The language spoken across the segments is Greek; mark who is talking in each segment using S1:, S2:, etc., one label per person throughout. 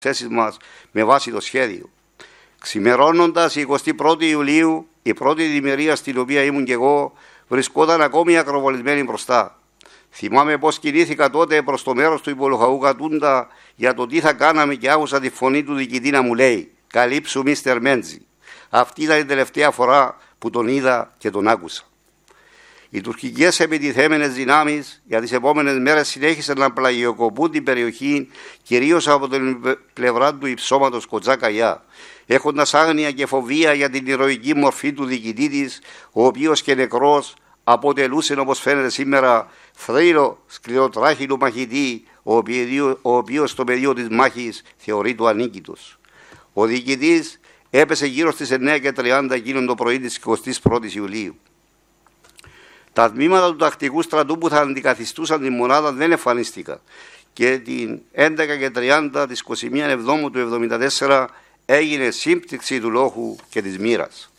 S1: θέσεις μας με βάση το σχέδιο. Ξημερώνοντας η 21η Ιουλίου, η πρώτη δημιουργία στην οποία ήμουν και εγώ, βρισκόταν ακόμη ακροβολισμένη μπροστά. Θυμάμαι πως κινήθηκα τότε προς το μέρος του υπολογαού Κατούντα για το τι θα κάναμε και άκουσα τη φωνή του διοικητή να μου λέει «Καλύψου Μίστερ Μέντζι». Αυτή ήταν η τελευταία φορά που τον είδα και τον άκουσα. Οι τουρκικές επιτιθέμενες δυνάμεις για τις επόμενες μέρες συνέχισαν να πλαγιοκοπούν την περιοχή, κυρίως από την πλευρά του υψώματος Κοτζάκαγιά, έχοντας άγνοια και φοβία για την ηρωική μορφή του διοικητή της, ο οποίος και νεκρός αποτελούσε, όπως φαίνεται σήμερα, θρύλο σκληροτράχυλου μαχητή, ο οποίος στο πεδίο της μάχης θεωρείται ανίκητος. Ο διοικητής έπεσε γύρω στις 9:30 εκείνον το πρωί της 21ης Ιουλίου. Τα τμήματα του τακτικού στρατού που θα αντικαθιστούσαν τη μονάδα δεν εμφανίστηκαν και την 11:30 της 21 Εβδόμου του 1974 έγινε σύμπτυξη του λόγου και της μοίρας.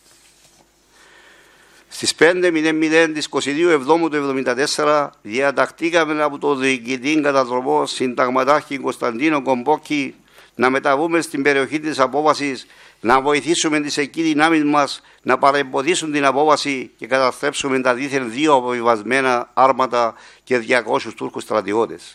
S1: Στις 5:00 της 22 Εβδόμου του 1974 διατακτήκαμε από το διοικητή καταδρομό συνταγματάρχη Κωνσταντίνο Κομπόκη να μεταβούμε στην περιοχή της απόβασης, να βοηθήσουμε τις εκεί δυνάμεις μας να παρεμποδίσουν την απόβαση και καταστρέψουμε τα δίθεν 2 αποβιβασμένα άρματα και 200 Τούρκους στρατιώτες.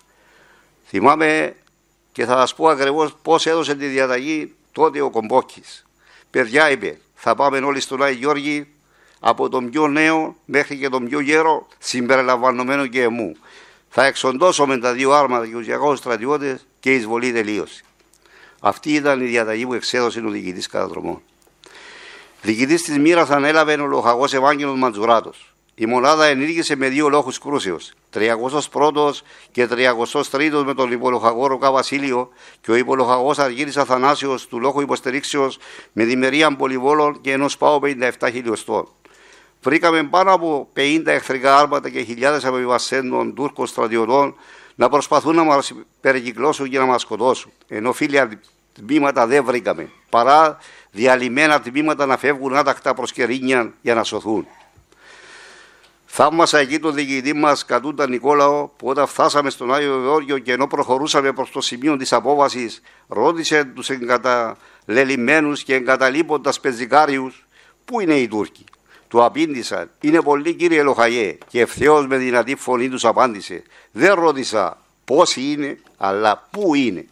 S1: Θυμάμαι και θα σας πω ακριβώς πώς έδωσε τη διαταγή τότε ο Κομπόκης. «Παιδιά», είπε, «θα πάμε όλοι στον Άγιο Γιώργη, από τον πιο νέο μέχρι και τον πιο γέρο, συμπεριλαμβανομένο και εμού. Θα εξοντώσουμε τα 2 άρματα και τους 200 στρατιώτες και η εισβολή τελείωσε». Αυτή ήταν η διαταγή που εξέδωσε ο διοικητής καταδρομών. Διοικητής της μοίρας ανέλαβε ο λοχαγός Ευάγγελος Μαντζουράτος. Η μονάδα ενήργησε με 2 λόχους κρούσεως, 301ος και 303ος με τον υπολοχαγό Ροκά Βασίλειο και ο υπολοχαγός Αργύρης Αθανάσιος του λόχου υποστηρίξεως με διμερία πολυβόλων και ενός ΠΑΟ 57 χιλιοστών. Βρήκαμε πάνω από 50 εχθρικά άρματα και χιλιάδες αποβιβασέντων Τούρκων στρατιωτών να προσπαθούν να μας περικυκλώσουν και να μας σκοτώσουν. Ενώ φίλια τμήματα δεν βρήκαμε, παρά διαλυμένα τμήματα να φεύγουν άτακτα προς Κερίνια για να σωθούν. Θαύμασα εκεί τον διοικητή μας Κατούντα Νικόλαο που όταν φτάσαμε στον Άγιο Γεώργιο και ενώ προχωρούσαμε προς το σημείο της απόβασης, ρώτησε τους εγκαταλελειμμένους και εγκαταλείποντας πεζικάριους «Πού είναι οι Τούρκοι?» Του απήντησαν «Είναι πολλοί, κύριε Λοχαγέ», και ευθέως με δυνατή φωνή τους απάντησε «Δεν ρώτησα πόσοι είναι, αλλά πού είναι».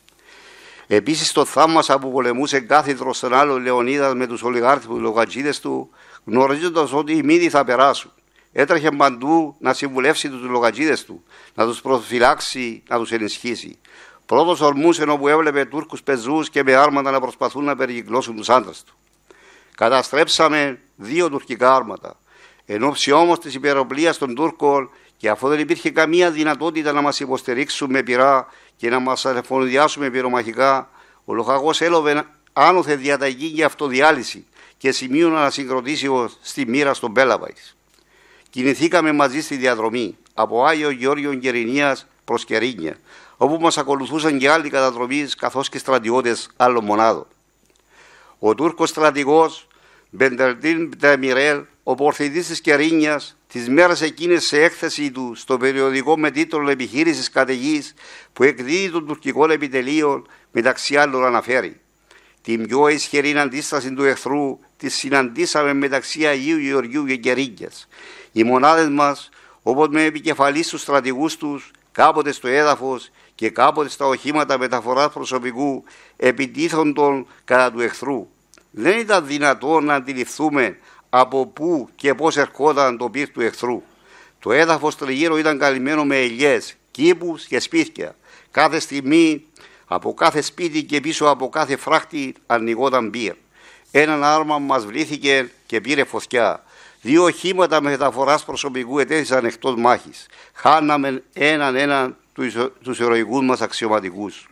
S1: Επίσης το θαύμασα που πολεμούσε κάθιδρο στον άλλο Λεωνίδας με τους ολιγάρχους λογατζίδες του, γνωρίζοντας ότι οι Μύδοι θα περάσουν. Έτρεχε παντού να συμβουλεύσει τους λογατζίδες του, να τους προφυλάξει, να τους ενισχύσει. Πρώτος ορμούσε όπου έβλεπε Τούρκους πεζούς και με άρματα να προσπαθούν να περικυκλώσουν τους άντρες του. Καταστρέψαμε 2 τουρκικά άρματα. Εν ώψη όμως της υπεροπλίας των Τούρκων και αφού δεν υπήρχε καμία δυνατότητα να μας υποστηρίξουν με πυρά και να μας εφοδιάσουν με πυρομαχικά, ο λοχαγός έλαβε άνωθε διαταγή για αυτοδιάλυση και σημείο ανασυγκροτήσεως στη μοίρα στον Πέλαβαϊς. Κινηθήκαμε μαζί στη διαδρομή από Άγιο Γεώργιο Κερινίας προς Κερίνια, όπου μας ακολουθούσαν και άλλοι καταδρομείς καθώς και στρατιώτες άλλων μονάδων. Ο Τούρκος στρατηγός Μπεντερντίν Τεμιρέλ, ο πορθητής της Κερίνιας, τις μέρες εκείνες σε έκθεση του στο περιοδικό με τίτλο «Επιχείρησης καταιγής» που εκδίδει των τουρκικών επιτελείων, μεταξύ άλλων αναφέρει «Την πιο ισχυρή αντίσταση του εχθρού τη συναντήσαμε μεταξύ Αγίου Γεωργίου και Κερίνιας. Οι μονάδες μας, όπως με επικεφαλής τους στρατηγούς τους, κάποτε στο έδαφος και κάποτε στα οχήματα μεταφοράς προσωπικού, επιτίθοντον κατά του εχθρού. Δεν ήταν δυνατόν να αντιληφθούμε από πού και πώς ερχόταν το πυρ του εχθρού. Το έδαφος τριγύρω ήταν καλυμμένο με ελιές, κήπους και σπίτια. Κάθε στιγμή από κάθε σπίτι και πίσω από κάθε φράχτη ανοιγόταν πυρ. Έναν άρμα μας βλήθηκε και πήρε φωτιά. 2 οχήματα μεταφοράς προσωπικού ετέθησαν εκτός μάχης. Χάναμε έναν τους ηρωικούς μας αξιωματικούς.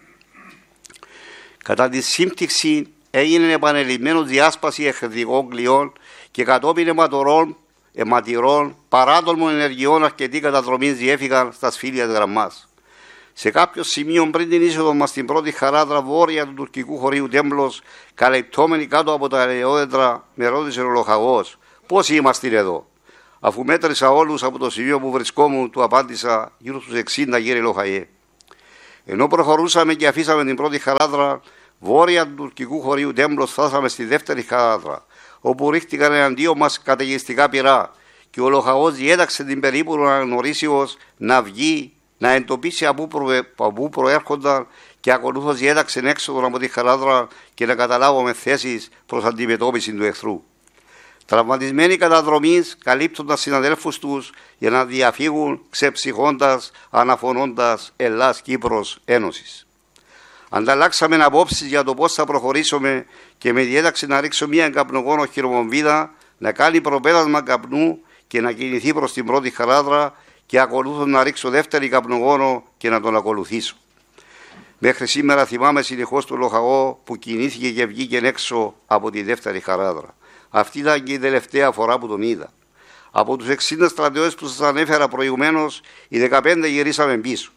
S1: Κατά τη σύμπτυξη έγινε επανελειμμένο διάσπαση εχθρικών κλειών και κατόπιν αιματηρών παράτολμων ενεργειών αρκετοί καταδρομείς διέφυγαν στα σφύλια της γραμμάς. Σε κάποιο σημείο πριν την είσοδο μας στην πρώτη χαράδρα βόρεια του τουρκικού χωρίου Τέμπλος, καλυπτόμενοι κάτω από τα ελαιόδεντρα, με ρώτησε ο λοχαγός «Πόσοι είμαστε εδώ?» Αφού μέτρησα όλους από το σημείο που βρισκόμουν, του απάντησα «Γύρω στους 60, κύριε Λοχαγέ». Ενώ προχωρούσαμε και αφήσαμε την πρώτη χαράδρα, βόρεια του τουρκικού χωρίου Τέμπλος φτάσαμε στη δεύτερη χαράδρα, όπου ρίχτηκαν εναντίον μας καταιγιστικά πυρά και ο λοχαγός διέταξε την περίπου αναγνωρίσεως να βγει, να εντοπίσει από πού προέρχονταν και ακολούθως διέταξε έξοδο από τη χαράδρα και να καταλάβουμε θέσεις προς αντιμετώπιση του εχθρού. Τραυματισμένοι καταδρομής, καλύπτοντας συναδέλφους τους για να διαφύγουν ξεψυχώντας, αναφωνώντας Ελλάς-Κύπρος Ένωσης. Ανταλλάξαμε απόψεις για το πώς θα προχωρήσουμε και με διέταξε να ρίξω μια καπνογόνο χειροβομβίδα, να κάνει προπέρασμα καπνού και να κινηθεί προς την πρώτη χαράδρα και ακολούθως να ρίξω δεύτερη καπνογόνο και να τον ακολουθήσω. Μέχρι σήμερα θυμάμαι συνεχώς τον λοχαγό που κινήθηκε και βγήκε έξω από τη δεύτερη χαράδρα. Αυτή ήταν και η τελευταία φορά που τον είδα. Από τους 60 στρατιώτες που σας ανέφερα προηγουμένως, οι 15 γυρίσαμε πίσω.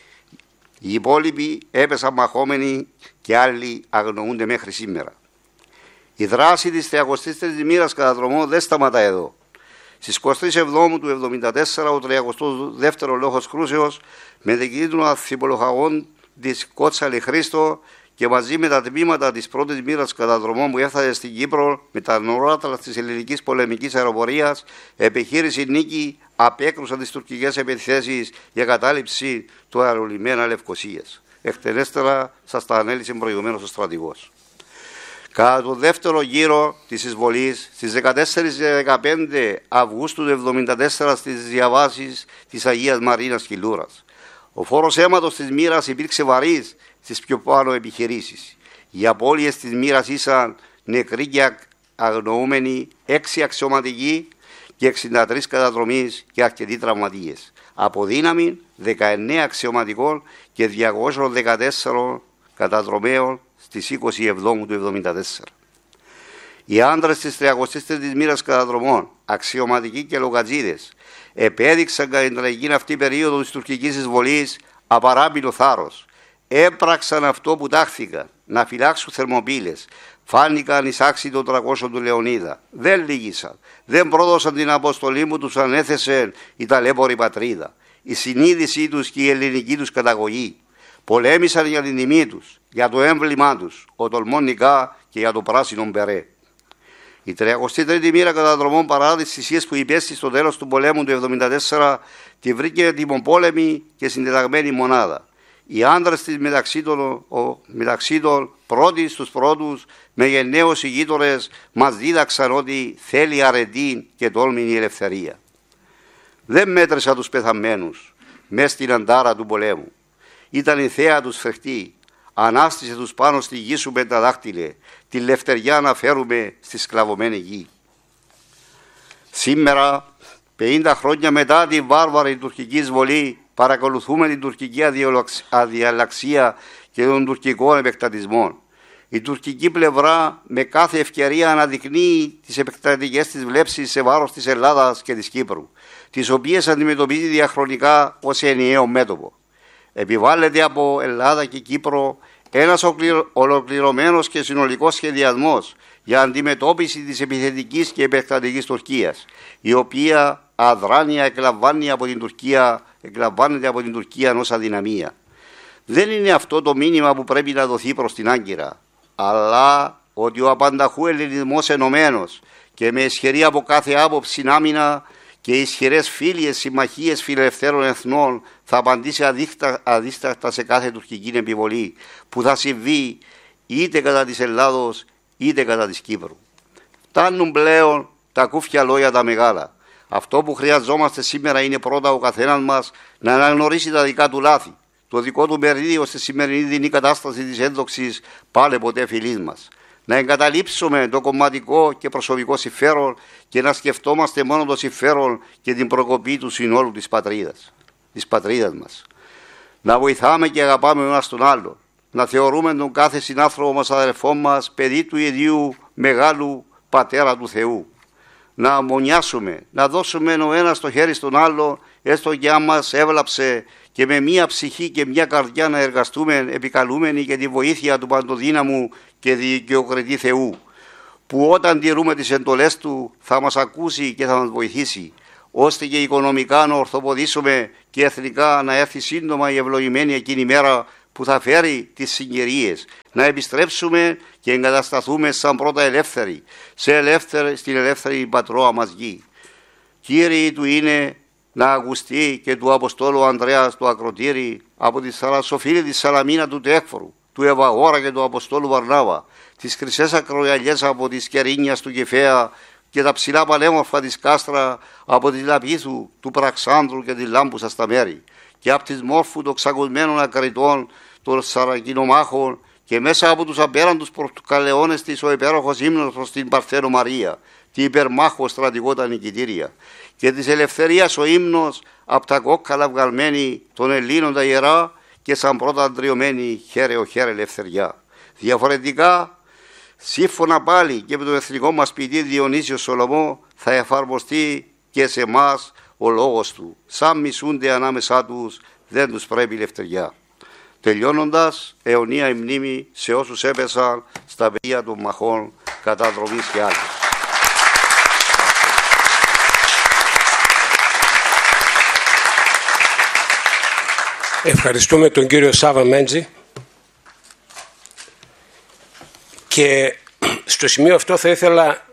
S1: Οι υπόλοιποι έπεσαν μαχόμενοι και άλλοι αγνοούνται μέχρι σήμερα. Η δράση της 33ης μοίρας καταδρομών δεν σταματά εδώ. Στις 23 Εβδόμου του 1974 ο 32ος λόγος Κρούσεως με διοικητή των ανθιπολοχαγών της Κότσαλη Χρήστο και μαζί με τα τμήματα της πρώτης μοίρας καταδρομών που έφτασε στην Κύπρο με τα νοράτρα της ελληνικής πολεμικής αεροπορίας, επιχείρηση Νίκη απέκρουσαν τις τουρκικές επιθέσεις για κατάληψη του αερολιμένα Λευκωσίας. Εκτενέστερα σας τα ανέλησε προηγουμένως ο στρατηγός. Κατά το δεύτερο γύρο της εισβολής, στις 14 και 15 Αυγούστου του 1974 στις διαβάσεις της Αγίας Μαρίνας Κιλούρας, ο φόρος αίματος της μοίρας υπήρξε βαρύς στις πιο πάνω επιχειρήσεις. Οι απώλειες της μοίρας ήσαν νεκροί και αγνοούμενοι, 6 αξιωματικοί και 63 καταδρομείς και αρκετοί τραυματίες. Από δύναμη 19 αξιωματικών και 214 καταδρομέων στις 20 Εβδόμου του 1974. Οι άντρες της 33ης μοίρας καταδρομών, αξιωματικοί και λογατζίδες, επέδειξαν κατά την τραγική αυτή περίοδο της τουρκικής εισβολής απαράμιλο θάρρος. Έπραξαν αυτό που τάχθηκαν, να φυλάξουν θερμοπύλες. Φάνηκαν εις άξιοι των 300 του Λεωνίδα. Δεν λύγησαν. Δεν πρόδωσαν την αποστολή που τους ανέθεσε η ταλέπορη πατρίδα. Η συνείδησή τους και η ελληνική τους καταγωγή. Πολέμησαν για την τιμή τους, για το έμβλημά τους, ο τολμόν νικά και για το πράσινο μπερέ. Η 33η μοίρα καταδρομών παρά τις θυσίες που υπέστη στο τέλος του πολέμου του 1974 τη βρήκε τιμοπόλεμη και συντεταγμένη μονάδα. Οι άντρες της μεταξύ των πρώτοι στους πρώτους με γενναίους οι γείτονες μας δίδαξαν ότι θέλει αρετή και τόλμη η ελευθερία. Δεν μέτρησα τους πεθαμένους μες στην αντάρα του πολέμου. Ήταν η θέα τους φρεχτή. Ανάστησε τους πάνω στη γη σου με τα δάχτυλε. Τη λευτεριά να φέρουμε στη σκλαβωμένη γη. Σήμερα, 50 χρόνια μετά τη βάρβαρη τουρκική εισβολή, παρακολουθούμε την τουρκική αδιαλαξία και τον τουρκικό επεκτατισμό. Η τουρκική πλευρά με κάθε ευκαιρία αναδεικνύει τις επεκτατικές της βλέψεις σε βάρος της Ελλάδας και της Κύπρου, τις οποίες αντιμετωπίζει διαχρονικά ως ενιαίο μέτωπο. Επιβάλλεται από Ελλάδα και Κύπρο ένας ολοκληρωμένος και συνολικός σχεδιασμός για αντιμετώπιση της επιθετικής και επεκτατικής Τουρκίας, η οποία αδράνεια εκλαμβάνεται από την Τουρκία ως αδυναμία. Δεν είναι αυτό το μήνυμα που πρέπει να δοθεί προς την Άγκυρα, αλλά ότι ο απανταχού ελληνισμός ενωμένος και με ισχυρή από κάθε άποψη άμυνα και ισχυρές φίλιες συμμαχίες φιλελευθέρων εθνών θα απαντήσει αδίστακτα σε κάθε τουρκική επιβολή που θα συμβεί είτε κατά της Ελλάδος είτε κατά της Κύπρου. Φτάνουν πλέον τα κούφια λόγια τα μεγάλα. Αυτό που χρειαζόμαστε σήμερα είναι πρώτα ο καθένας μας να αναγνωρίσει τα δικά του λάθη, το δικό του μερίδιο στη σημερινή δεινή κατάσταση της ένδοξης πάλι ποτέ φιλής μας. Να εγκαταλείψουμε το κομματικό και προσωπικό συμφέρον και να σκεφτόμαστε μόνο το συμφέρον και την προκοπή του συνόλου της πατρίδας μας. Να βοηθάμε και αγαπάμε ο ένας τον άλλο. Να θεωρούμε τον κάθε συνάνθρωπο μας αδερφό μας παιδί του ίδιου μεγάλου Πατέρα του Θεού. Να αμμονιάσουμε, να δώσουμε ο ένας το χέρι στον άλλο, έστω και αν μας έβλαψε, και με μία ψυχή και μία καρδιά να εργαστούμε επικαλούμενοι για τη βοήθεια του Παντοδύναμου και δικαιοκριτή Θεού, που όταν τηρούμε τις εντολές Του θα μας ακούσει και θα μας βοηθήσει, ώστε και οικονομικά να ορθοποδήσουμε και εθνικά να έρθει σύντομα η ευλογημένη εκείνη μέρα που θα φέρει τις συγκυρίες. Να επιστρέψουμε και εγκατασταθούμε σαν πρώτα ελεύθεροι στην ελεύθερη πατρόα μας γη. Κύριοι του είναι να ακουστεί και του Αποστόλου Ανδρέας του Ακροτήρη από τη Σοφίλη τη Σαλαμίνα του Τέχφορου, του Ευαγόρα και του Αποστόλου Βαρνάβα, τις χρυσές ακρογιαλιές από τη Κερίνιας του Κεφαία και τα ψηλά πανέμορφα της Κάστρα από τη Λαπίθου, του Πραξάνδρου και τη Λάμπουσα στα μέρη, και από τις μόρφου των ξακουσμένων ακριτών των Σαρακινομάχων, και μέσα από τους απέραντους πορτοκαλαιώνες της ο υπέροχος ύμνος προς την Παρθένο Μαρία, τη υπερμάχο στρατηγότα νικητήρια, και της ελευθερίας ο ύμνος από τα κόκκαλα βγαλμένη των Ελλήνων τα ιερά και σαν πρώτα αντριωμένη χαίρε ο χαίρε ελευθεριά. Διαφορετικά, σύμφωνα πάλι και με τον εθνικό μας ποιητή Διονύσιο Σολομό, θα εφαρμοστεί και σε εμάς ο λόγος του. Σαν μισούνται ανάμεσά τους, δεν τους πρέπει ελευθεριά. Τελειώνοντας, αιωνία η μνήμη σε όσους έπεσαν στα πεδία των μαχών κατά Δρομής και άλλους.
S2: Ευχαριστούμε τον κύριο Σάβα Μέντζη, και στο σημείο αυτό θα ήθελα,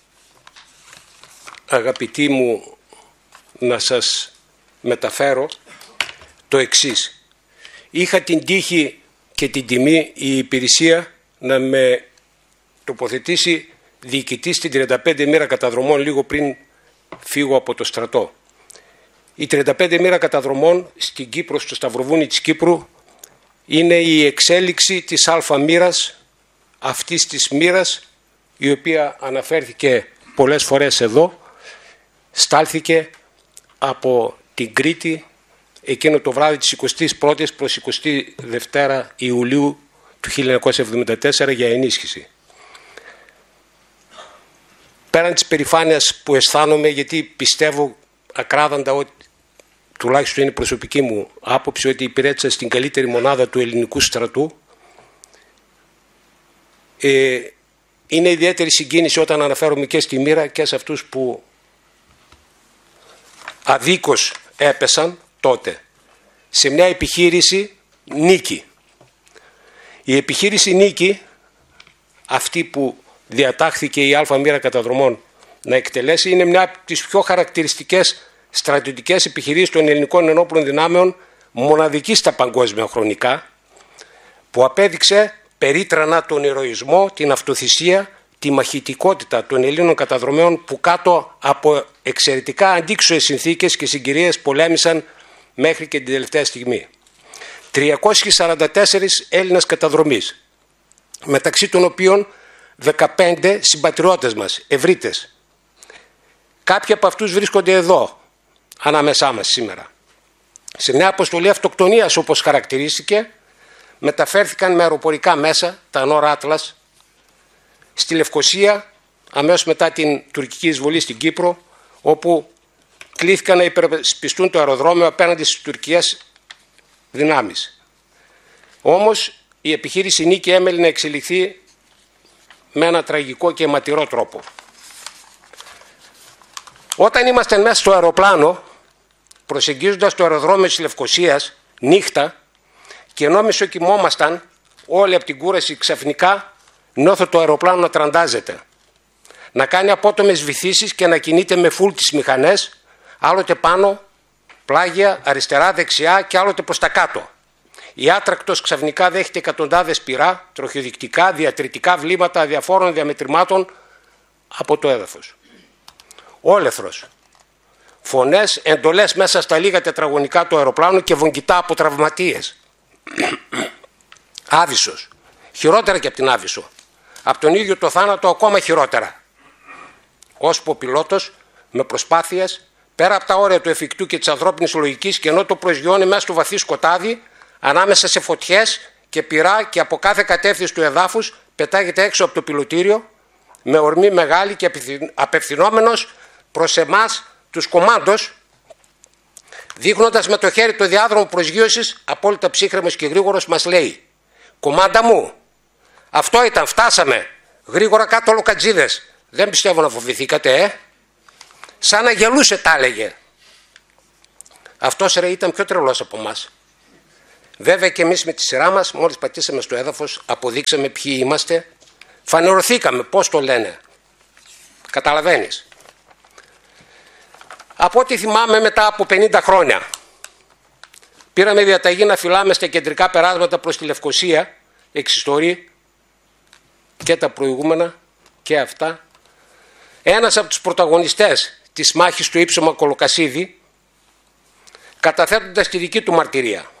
S2: αγαπητοί μου, να σας μεταφέρω το εξής. Είχα την τύχη και την τιμή η υπηρεσία να με τοποθετήσει διοικητή στην 35 μοίρα καταδρομών λίγο πριν φύγω από το στρατό. Η 35 μοίρα καταδρομών στην Κύπρο, στο Σταυροβούνι της Κύπρου, είναι η εξέλιξη της αλφα μοίρας, αυτής της μοίρας, η οποία αναφέρθηκε πολλές φορές εδώ, στάλθηκε από την Κρήτη εκείνο το βράδυ της 21ης προς 22 Ιουλίου του 1974 για ενίσχυση. Πέραν της περηφάνειας που αισθάνομαι, γιατί πιστεύω ακράδαντα, ότι τουλάχιστον είναι η προσωπική μου άποψη, ότι υπηρέτησα στην καλύτερη μονάδα του ελληνικού στρατού, είναι ιδιαίτερη συγκίνηση όταν αναφέρομαι και στη μοίρα και σε αυτούς που αδίκως έπεσαν τότε σε μια επιχείρηση Νίκη. Η επιχείρηση Νίκη, αυτή που διατάχθηκε η αλφα μοίρα καταδρομών να εκτελέσει, είναι μια από τις πιο χαρακτηριστικές στρατιωτικές επιχειρήσεις των ελληνικών ενόπλων δυνάμεων, μοναδική στα παγκόσμια χρονικά, που απέδειξε περίτρανα τον ηρωισμό, την αυτοθυσία, τη μαχητικότητα των Ελλήνων καταδρομέων, που κάτω από εξαιρετικά αντίξωες συνθήκες και συγκυρίες πολέμησαν μέχρι και την τελευταία στιγμή. 344 Έλληνες καταδρομείς, μεταξύ των οποίων 15 συμπατριώτες μας, ευρύτες. Κάποιοι από αυτούς βρίσκονται εδώ, ανάμεσά μας σήμερα. Σε μια αποστολή αυτοκτονίας, όπως χαρακτηρίστηκε, μεταφέρθηκαν με αεροπορικά μέσα, τα Νόρ Άτλας, στη Λευκοσία, αμέσως μετά την τουρκική εισβολή στην Κύπρο, όπου κλήθηκαν να υπερασπιστούν το αεροδρόμιο απέναντι στις τουρκικές δυνάμεις. Όμως η επιχείρηση Νίκη έμελε να εξελιχθεί με ένα τραγικό και αιματηρό τρόπο. Όταν είμαστε μέσα στο αεροπλάνο, προσεγγίζοντας το αεροδρόμιο της Λευκοσίας νύχτα, και ενώ μισοκοιμόμασταν όλοι από την κούραση, ξαφνικά νιώθω το αεροπλάνο να τραντάζεται, να κάνει απότομες βυθίσεις και να κινείται με φουλ τις μηχανές, άλλοτε πάνω, πλάγια, αριστερά, δεξιά και άλλοτε προς τα κάτω. Η άτρακτος ξαφνικά δέχεται εκατοντάδες πυρά, τροχιοδεικτικά, διατριτικά βλήματα διαφόρων διαμετρημάτων από το έδαφος. Όλεθρος. Φωνές, εντολές μέσα στα λίγα τετραγωνικά του αεροπλάνου και βογγητά από τραυματίες. Άβυσσος. Χειρότερα και από την Άβυσσο. Από τον ίδιο το θάνατο ακόμα χειρότερα. Ώσπου ο πιλότος με προσπάθειες πέρα από τα όρια του εφικτού και της ανθρώπινης λογικής, και ενώ το προσγειώνει μέσα στο βαθύ σκοτάδι, ανάμεσα σε φωτιές και πυρά και από κάθε κατεύθυνση του εδάφους, πετάγεται έξω από το πιλωτήριο με ορμή μεγάλη και απευθυνόμενος προς εμάς τους κομμάντος, δείχνοντας με το χέρι το διάδρομο προσγείωσης, απόλυτα ψύχρεμος και γρήγορος, μας λέει: «Κομμάντα μου, αυτό ήταν, φτάσαμε, γρήγορα κάτω λοκατζίδες, δεν πιστεύω να φοβηθήκατε, Σαν να γελούσε τα έλεγε. Αυτός ρε ήταν πιο τρελός από μας. Βέβαια και εμείς με τη σειρά μας, μόλις πατήσαμε στο έδαφος, αποδείξαμε ποιοι είμαστε, φανερωθήκαμε, πώς το λένε. Καταλαβαίνεις. Από ό,τι θυμάμαι, μετά από 50 χρόνια, πήραμε διαταγή να φυλάμε στα κεντρικά περάσματα προς τη Λευκοσία, εξιστορεί και τα προηγούμενα και αυτά. Ένας από τους πρωταγωνιστές της μάχης του Ύψωμα Κολοκασίδη, καταθέτοντας τη δική του μαρτυρία.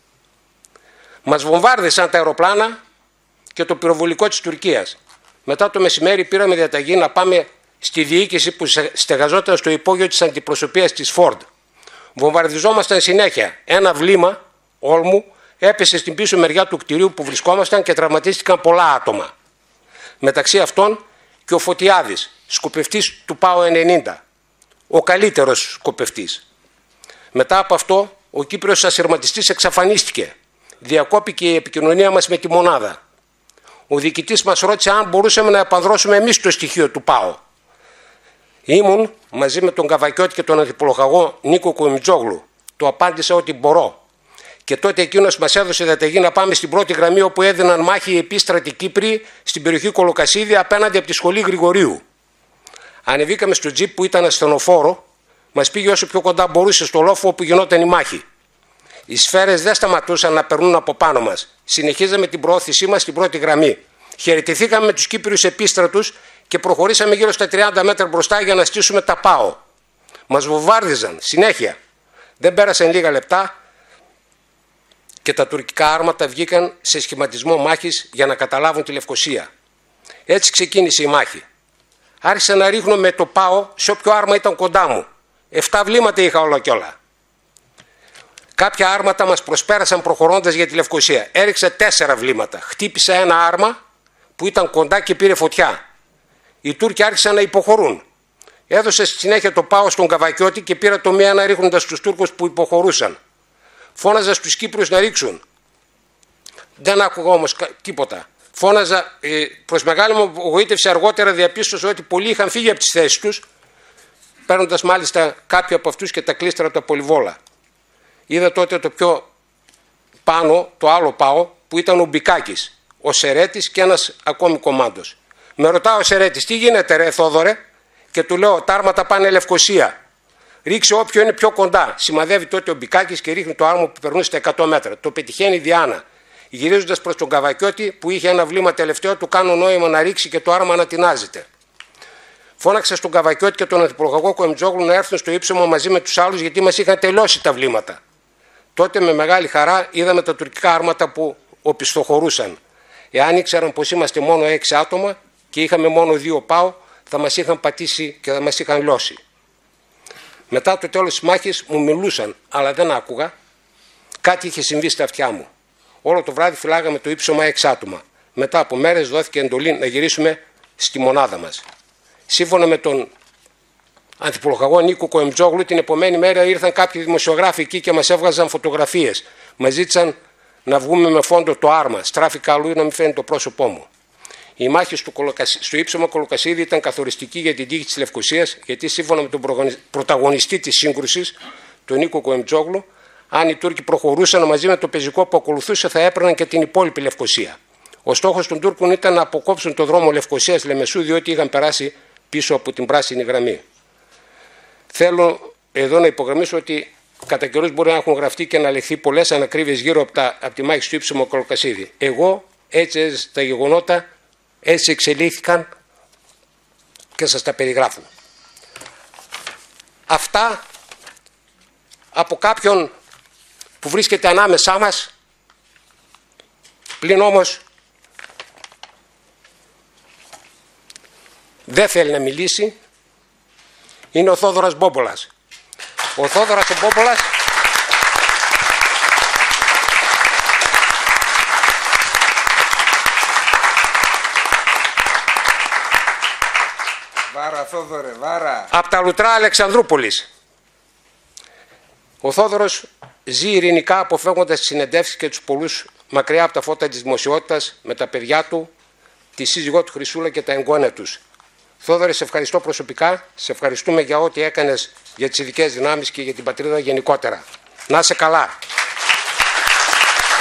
S2: Μας βομβάρδισαν τα αεροπλάνα και το πυροβολικό της Τουρκίας. Μετά το μεσημέρι πήραμε διαταγή να πάμε στη διοίκηση που στεγαζόταν στο υπόγειο της αντιπροσωπείας της Φόρντ. Βομβαρδιζόμασταν συνέχεια. Ένα βλήμα όλμου έπεσε στην πίσω μεριά του κτηρίου που βρισκόμασταν και τραυματίστηκαν πολλά άτομα. Μεταξύ αυτών και ο Φωτιάδης, σκοπευτής του ΠΑΟ 90, ο καλύτερος σκοπευτής. Μετά από αυτό, ο Κύπριος ασυρματιστής εξαφανίστηκε. Διακόπηκε η επικοινωνία μας με τη μονάδα. Ο διοικητής μας ρώτησε αν μπορούσαμε να επανδρώσουμε εμείς το στοιχείο του ΠΑΟ. Ήμουν μαζί με τον Καβακιώτη και τον αντιπολοχαγό Νίκο Κομιτζόγλου. Το απάντησα ότι μπορώ. Και τότε εκείνος μας έδωσε διαταγή να πάμε στην πρώτη γραμμή όπου έδιναν μάχη οι επίστρατοι Κύπροι στην περιοχή Κολοκασίδη απέναντι από τη σχολή Γρηγορίου. Ανεβήκαμε στο τζιπ που ήταν ασθενοφόρο, μας πήγε όσο πιο κοντά μπορούσε στο λόφο όπου γινόταν η μάχη. Οι σφαίρες δεν σταματούσαν να περνούν από πάνω μας. Συνεχίζαμε την προώθησή μας στην πρώτη γραμμή. Χαιρετηθήκαμε με τους Κύπριους επίστρατους και προχωρήσαμε γύρω στα 30 μέτρα μπροστά για να στήσουμε τα ΠΑΟ. Μας βομβάρδιζαν συνέχεια. Δεν πέρασαν λίγα λεπτά και τα τουρκικά άρματα βγήκαν σε σχηματισμό μάχης για να καταλάβουν τη Λευκοσία. Έτσι ξεκίνησε η μάχη. Άρχισα να ρίχνω με το ΠΑΟ σε όποιο άρμα ήταν κοντά μου. 7 βλήματα είχα όλα κι όλα. Κάποια άρματα μας προσπέρασαν προχωρώντας για τη Λευκοσία. Έριξα 4 βλήματα. Χτύπησα ένα άρμα που ήταν κοντά και πήρε φωτιά. Οι Τούρκοι άρχισαν να υποχωρούν. Έδωσε στη συνέχεια το ΠΑΟ στον Καβακιώτη και πήρα το μία αναρρίχνοντας τους Τούρκους που υποχωρούσαν. Φώναζα στους Κύπρους να ρίξουν. Δεν άκουγα όμως τίποτα. Φώναζα, προς μεγάλη μου απογοήτευση αργότερα διαπίστωσα ότι πολλοί είχαν φύγει από τις θέσεις τους, παίρνοντας μάλιστα κάποιοι από αυτούς και τα κλίστρα από τα πολυβόλα. Είδα τότε το πιο πάνω, το άλλο ΠΑΟ, που ήταν ο Μπικάκης, ο Σερέτης και ένας ακόμη κομμάντος. Με ρωτάω ο Σερέτης, τι γίνεται ρε Θόδωρε, και του λέω, τα άρματα πάνε Λευκοσία. Ρίξε όποιο είναι πιο κοντά. Σημαδεύει τότε ο Μπικάκης και ρίχνει το άρμα που περνούσε στα 100 μέτρα. Το πετυχαίνει η Διάνα. Γυρίζοντας προς τον Καβακιώτη που είχε ένα βλήμα τελευταίο, του κάνω νόημα να ρίξει και το άρμα να τεινάζεται. Φώναξα στον Καβακιώτη και τον αντιπολοχαγό Κομιτζόγλου να έρθουν στο ύψωμα μαζί με τους άλλους γιατί μας είχαν τελειώσει τα βλήματα. Τότε με μεγάλη χαρά είδαμε τα τουρκικά άρματα που οπισθοχωρούσαν. Εάν ήξεραν πως είμαστε μόνο 6 άτομα και είχαμε μόνο 2 ΠΑΟ, θα μας είχαν πατήσει και θα μας είχαν λιώσει. Μετά το τέλος της μάχης μου μιλούσαν, αλλά δεν άκουγα. Κάτι είχε συμβεί στα αυτιά μου. Όλο το βράδυ φυλάγαμε το ύψωμα 6 άτομα. Μετά από μέρες δόθηκε εντολή να γυρίσουμε στη μονάδα μας. Σύμφωνα με τον αντιπολοχαγό Νίκο Κοεμτζόγλου, την επομένη μέρα ήρθαν κάποιοι δημοσιογράφοι εκεί και μας έβγαζαν φωτογραφίες. Μας ζήτησαν να βγούμε με φόντο το άρμα. Στράφηκα αλλού να μην φαίνεται το πρόσωπό μου. Η μάχη στο ύψωμα Κολοκασίδη ήταν καθοριστική για την τύχη της Λευκοσίας, γιατί σύμφωνα με τον πρωταγωνιστή της σύγκρουσης, τον Νίκο Κοεμτζόγλου, αν οι Τούρκοι προχωρούσαν μαζί με το πεζικό που ακολουθούσε, θα έπαιρναν και την υπόλοιπη Λευκοσία. Ο στόχος των Τούρκων ήταν να αποκόψουν το δρόμο Λευκοσίας-Λεμεσού, διότι είχαν περάσει πίσω από την πράσινη γραμμή. Θέλω εδώ να υπογραμμίσω ότι κατά καιρούς μπορεί να έχουν γραφτεί και να λεχθεί πολλές ανακρίβειες γύρω από τη μάχη στο ύψωμο Κολοκασίδη. Εγώ έτσι έζησα τα γεγονότα, έτσι εξελίχθηκαν και σας τα περιγράφω. Αυτά από κάποιον που βρίσκεται ανάμεσά μας, πλην όμως δεν θέλει να μιλήσει, είναι ο Θόδωρας Μπόμπολας. Ο Θόδωρας ο Μπόμπολας
S3: Βάρα Θόδωρε, βάρα.
S2: Από τα Λουτρά Αλεξανδρούπολης. Ο Θόδωρος ζει ειρηνικά αποφεύγοντας τις συνεντεύξεις και τους πολλούς μακριά από τα φώτα της δημοσιότητας με τα παιδιά του, τη σύζυγό του Χρυσούλα και τα εγγόνια τους. Θόδωρε, σε ευχαριστώ προσωπικά, σε ευχαριστούμε για ό,τι έκανες για τις ειδικές δυνάμεις και για την πατρίδα γενικότερα. Να είσαι καλά.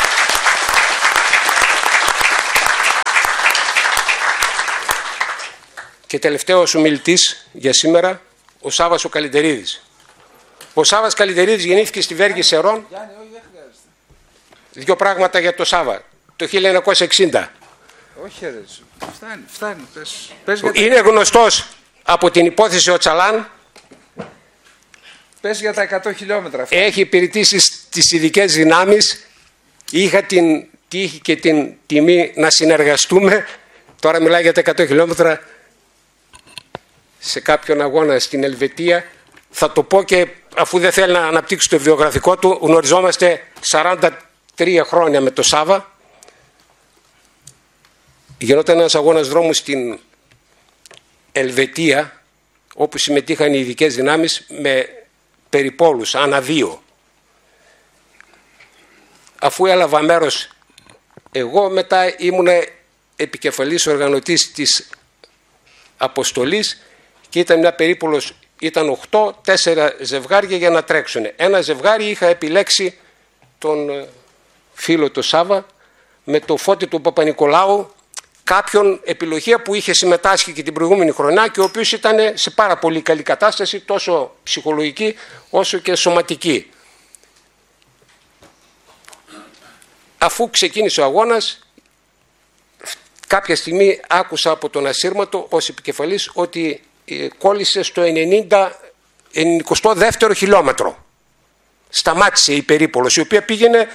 S2: και τελευταίος ομιλητής για σήμερα, ο Σάββας ο Καλυτερίδης. Ο Σάββας Καλυτερίδης γεννήθηκε στη Βέργη Σερών. Δύο πράγματα για το Σάββα. Το 1960.
S3: Όχι ρε, φτάνει. Πες
S2: είναι γνωστός από την υπόθεση ο Τσαλάν.
S3: Πες για τα 100 χιλιόμετρα.
S2: Έχει υπηρετήσει στις ειδικές δυνάμεις. Είχα την τύχη και την τιμή να συνεργαστούμε. Τώρα μιλάει για τα 100 χιλιόμετρα σε κάποιον αγώνα στην Ελβετία. Θα το πω και αφού δεν θέλει να αναπτύξει το βιογραφικό του, γνωριζόμαστε 43 χρόνια με το Σάβα. Γινόταν ένας αγώνας δρόμου στην Ελβετία, όπου συμμετείχαν οι ειδικές δυνάμεις με περιπόλους, ανά δύο. Αφού έλαβα μέρος εγώ, μετά ήμουν επικεφαλής οργανωτής της αποστολής και ήταν μια περίπολος, ήταν 8, 4 ζευγάρια για να τρέξουν. Ένα ζευγάρι είχα επιλέξει τον φίλο του Σάβα με το Φώτη του Παπα-Νικολάου, κάποιον επιλογή που είχε συμμετάσχει και την προηγούμενη χρονιά και ο οποίος ήταν σε πάρα πολύ καλή κατάσταση, τόσο ψυχολογική όσο και σωματική. Αφού ξεκίνησε ο αγώνας, κάποια στιγμή άκουσα από τον ασύρματο ως επικεφαλής ότι κόλλησε στο 92ο χιλιόμετρο. Σταμάτησε η περίπολος, η οποία πήγαινε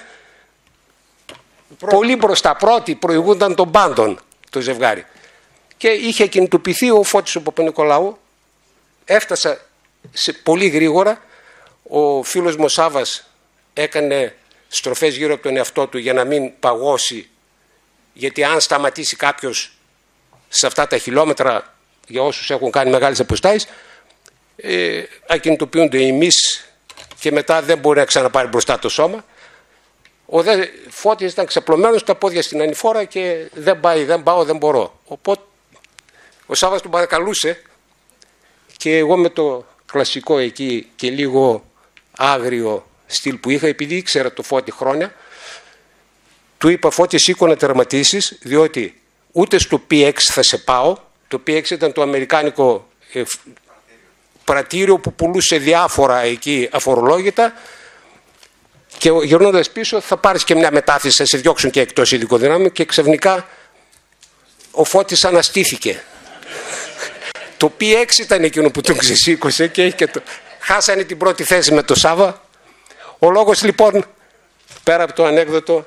S2: πολύ μπροστά, πρώτη, προηγούνταν των πάντων το ζευγάρι. Και είχε κινητοποιηθεί ο Φώτης ο Παπα-Νικολάου, έφτασα πολύ γρήγορα, ο φίλος μου ο Σάβας έκανε στροφές γύρω από τον εαυτό του για να μην παγώσει, γιατί αν σταματήσει κάποιος σε αυτά τα χιλιόμετρα, για όσους έχουν κάνει μεγάλες αποστάσεις, ακινητοποιούνται οι μυς και μετά δεν μπορεί να ξαναπάρει μπροστά το σώμα. Ο Φώτης ήταν ξαπλωμένος, τα πόδια στην ανηφόρα και δεν πάει, δεν πάω, δεν μπορώ. Οπότε ο Σάββας τον παρακαλούσε και εγώ με το κλασικό εκεί και λίγο άγριο στυλ που είχα, επειδή ήξερα το Φώτη χρόνια, του είπα: Φώτη, σήκω να τερματίσεις, διότι ούτε στο PX θα σε πάω. Το PX ήταν το αμερικάνικο πρατήριο που πουλούσε διάφορα εκεί αφορολόγητα, και γυρνώντας πίσω θα πάρεις και μια μετάθεση, θα σε διώξουν και εκτός ειδικών δυνάμεων. Και ξαφνικά ο Φώτης αναστήθηκε. Το PX ήταν εκείνο που τον ξεσήκωσε και χάσανε την πρώτη θέση με το Σάβα. Ο λόγος λοιπόν, πέρα από το ανέκδοτο,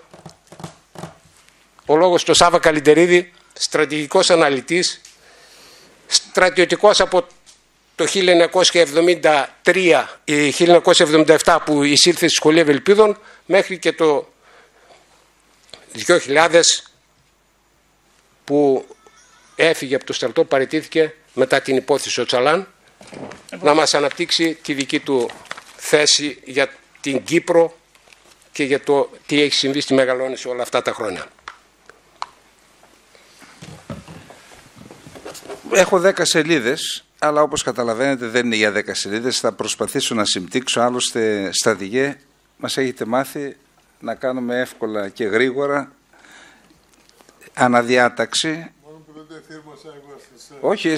S2: ο λόγος του Σάβα Καλυτερίδη, στρατηγικός αναλυτής, στρατιωτικός από το 1973-1977 που εισήλθε στη Σχολή Ευελπίδων μέχρι και το 2000 που έφυγε από το στρατό, παραιτήθηκε μετά την υπόθεση ο Τσαλάν, να μας αναπτύξει τη δική του θέση για την Κύπρο και για το τι έχει συμβεί στη Μεγαλόνηση όλα αυτά τα χρόνια.
S3: Έχω 10 σελίδες, αλλά όπως καταλαβαίνετε δεν είναι για 10 σελίδες. Θα προσπαθήσω να συμπτύξω, άλλωστε στρατηγέ μας έχετε μάθει να κάνουμε εύκολα και γρήγορα αναδιάταξη. Όχι,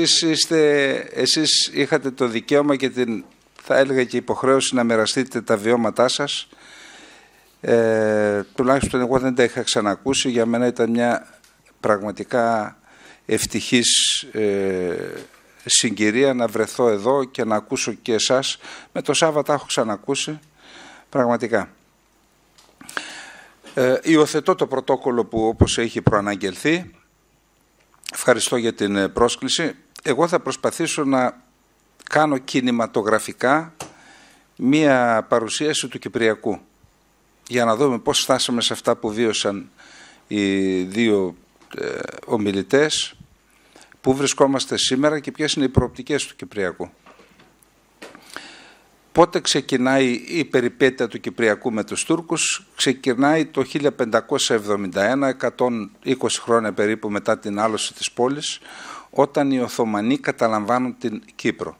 S3: εσείς είχατε το δικαίωμα και την, θα έλεγα, και υποχρέωση να μοιραστείτε τα βιώματά σας. Τουλάχιστον εγώ δεν τα είχα ξανακούσει. Για μένα ήταν μια πραγματικά ευτυχής συγκυρία να βρεθώ εδώ και να ακούσω και εσάς. Με το Σάββατα έχω ξανακούσει πραγματικά. Υιοθετώ το πρωτόκολλο που όπως έχει προαναγγελθεί. Ευχαριστώ για την πρόσκληση. Εγώ θα προσπαθήσω να κάνω κινηματογραφικά μία παρουσίαση του Κυπριακού για να δούμε πώς φτάσαμε σε αυτά που βίωσαν οι δύο ομιλητές, πού βρισκόμαστε σήμερα και ποιες είναι οι προοπτικές του Κυπριακού. Πότε ξεκινάει η περιπέτεια του Κυπριακού με τους Τούρκους? Ξεκινάει το 1571, 120 χρόνια περίπου μετά την άλωση της πόλης, όταν οι Οθωμανοί καταλαμβάνουν την Κύπρο.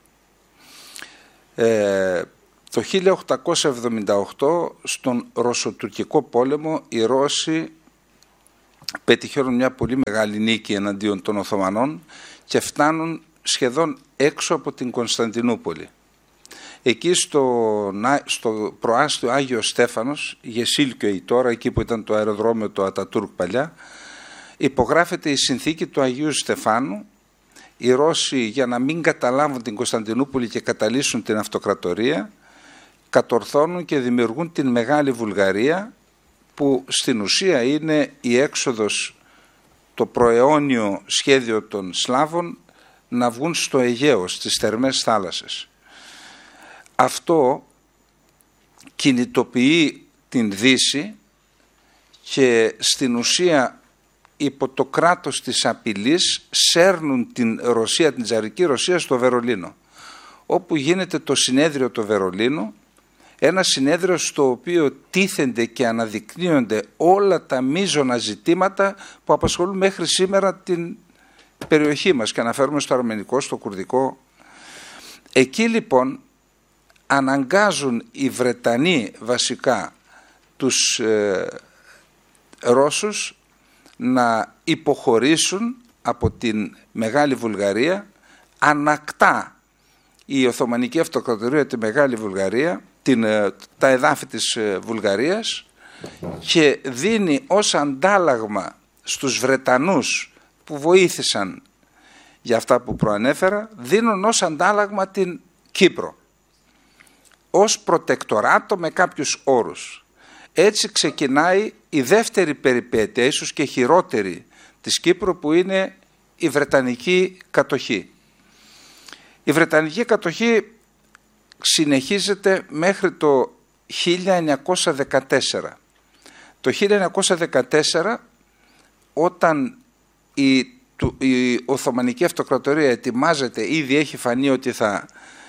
S3: Το 1878 στον Ρωσοτουρκικό πόλεμο οι Ρώσοι πετυχαίνουν μια πολύ μεγάλη νίκη εναντίον των Οθωμανών και φτάνουν σχεδόν έξω από την Κωνσταντινούπολη. Εκεί στο προάστιο Άγιος Στέφανος, Γεσίλκιο τώρα, εκεί που ήταν το αεροδρόμιο του Ατατούρκ παλιά, υπογράφεται η συνθήκη του Αγίου Στεφάνου. Οι Ρώσοι, για να μην καταλάβουν την Κωνσταντινούπολη και καταλύσουν την αυτοκρατορία, κατορθώνουν και δημιουργούν την Μεγάλη Βουλγαρία, που στην ουσία είναι η έξοδος, το προαιώνιο σχέδιο των Σλάβων να βγουν στο Αιγαίο, στις θερμές θάλασσες. Αυτό κινητοποιεί την Δύση και στην ουσία υπό το κράτος της απειλής σέρνουν την Ρωσία, την Τσαρική Ρωσία, στο Βερολίνο, όπου γίνεται το συνέδριο του Βερολίνου, ένα συνέδριο στο οποίο τίθενται και αναδεικνύονται όλα τα μείζωνα ζητήματα που απασχολούν μέχρι σήμερα την περιοχή μας, και αναφέρουμε στο αρμενικό, στο κουρδικό. Εκεί λοιπόν αναγκάζουν οι Βρετανοί βασικά τους Ρώσους να υποχωρήσουν από την Μεγάλη Βουλγαρία. Ανακτά η Οθωμανική Αυτοκρατορία τη Μεγάλη Βουλγαρία, τα εδάφη της Βουλγαρίας, και δίνει ως αντάλλαγμα στους Βρετανούς που βοήθησαν για αυτά που προανέφερα, δίνουν ως αντάλλαγμα την Κύπρο ως προτεκτοράτο με κάποιους όρους. Έτσι ξεκινάει η δεύτερη περιπέτεια, ίσως και χειρότερη, της Κύπρου, που είναι η Βρετανική κατοχή. Η Βρετανική κατοχή συνεχίζεται μέχρι το 1914. Το 1914, όταν η Οθωμανική Αυτοκρατορία ετοιμάζεται, ήδη έχει φανεί ότι θα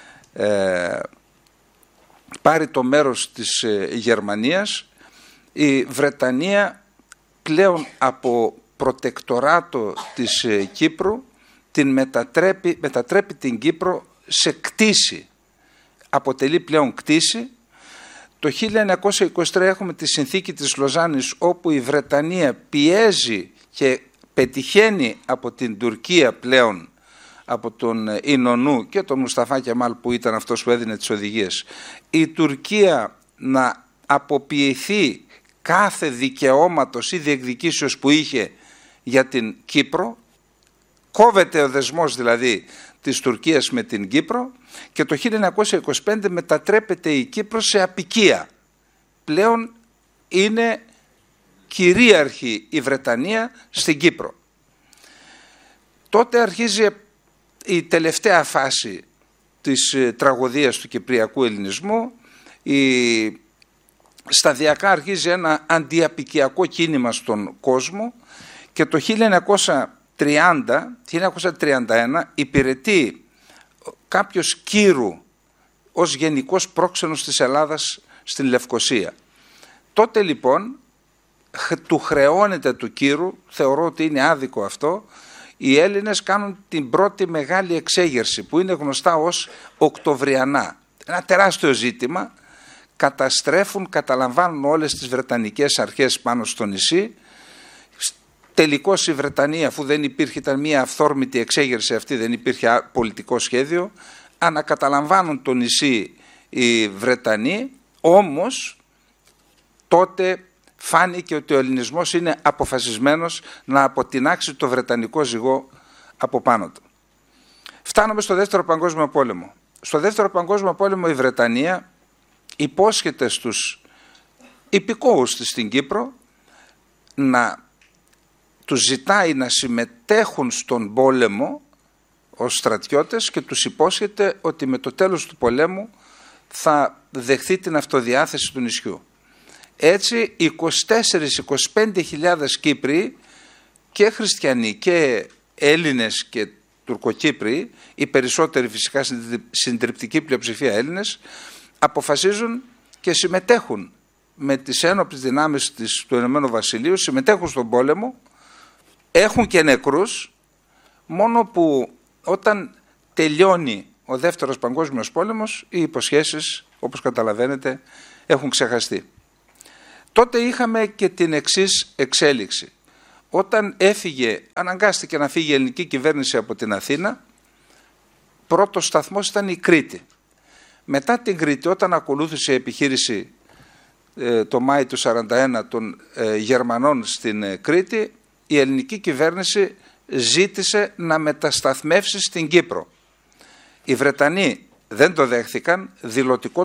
S3: πάρει το μέρος της Γερμανίας, η Βρετανία πλέον από προτεκτοράτο της Κύπρου μετατρέπει την Κύπρο σε κτήση. Αποτελεί πλέον κτήση. Το 1923 έχουμε τη συνθήκη της Λοζάνης, όπου η Βρετανία πιέζει και πετυχαίνει από την Τουρκία πλέον, από τον Ινωνού και τον Μουσταφά Κεμάλ, που ήταν αυτός που έδινε τις οδηγίες, η Τουρκία να αποποιηθεί κάθε δικαιώματος ή διεκδικήσεως που είχε για την Κύπρο. Κόβεται ο δεσμός δηλαδή της Τουρκίας με την Κύπρο, και το 1925 μετατρέπεται η Κύπρος σε αποικία. Πλέον είναι κυρίαρχη η Βρετανία στην Κύπρο. Τότε αρχίζει η τελευταία φάση της τραγωδίας του Κυπριακού Ελληνισμού. Σταδιακά αρχίζει ένα αντιαπικιακό κίνημα στον κόσμο, και το 1931 υπηρετεί κάποιος Κύρου ως γενικός πρόξενος της Ελλάδας στην Λευκοσία. Τότε λοιπόν του χρεώνεται του Κύρου, θεωρώ ότι είναι άδικο αυτό, οι Έλληνες κάνουν την πρώτη μεγάλη εξέγερση, που είναι γνωστά ως Οκτωβριανά. Ένα τεράστιο ζήτημα, καταστρέφουν, καταλαμβάνουν όλες τις βρετανικές αρχές πάνω στο νησί. Τελικώς η Βρετανία, αφού δεν υπήρχε, ήταν μια αυθόρμητη εξέγερση αυτή, δεν υπήρχε πολιτικό σχέδιο, ανακαταλαμβάνουν το νησί οι Βρετανοί. Όμως τότε φάνηκε ότι ο ελληνισμός είναι αποφασισμένος να αποτινάξει το βρετανικό ζυγό από πάνω του. Φτάνουμε στο Δεύτερο Παγκόσμιο Πόλεμο. Στο Δεύτερο Παγκόσμιο Πόλεμο η Βρετανία υπόσχεται στους υπηκόους της στην Κύπρο να τους ζητάει να συμμετέχουν στον πόλεμο ως στρατιώτες, και τους υπόσχεται ότι με το τέλος του πολέμου θα δεχθεί την αυτοδιάθεση του νησιού. Έτσι 24-25 Κύπροι, και χριστιανοί και Έλληνες και Τουρκοκύπροι, οι περισσότεροι φυσικά συντριπτική πλειοψηφία Έλληνες, αποφασίζουν και συμμετέχουν με τις ένοπλες δυνάμεις του Ηνωμένου Βασιλείου, συμμετέχουν στον πόλεμο, έχουν και νεκρούς, μόνο που όταν τελειώνει ο Δεύτερος Παγκόσμιος Πόλεμος, οι υποσχέσεις, όπως καταλαβαίνετε, έχουν ξεχαστεί. Τότε είχαμε και την εξής εξέλιξη. όταν αναγκάστηκε να φύγει η ελληνική κυβέρνηση από την Αθήνα, πρώτος σταθμός ήταν η Κρήτη. Μετά την Κρήτη, όταν ακολούθησε η επιχείρηση το Μάη του 1941 των Γερμανών στην Κρήτη, η ελληνική κυβέρνηση ζήτησε να μετασταθμεύσει στην Κύπρο. Οι Βρετανοί δεν το δέχθηκαν, δηλωτικό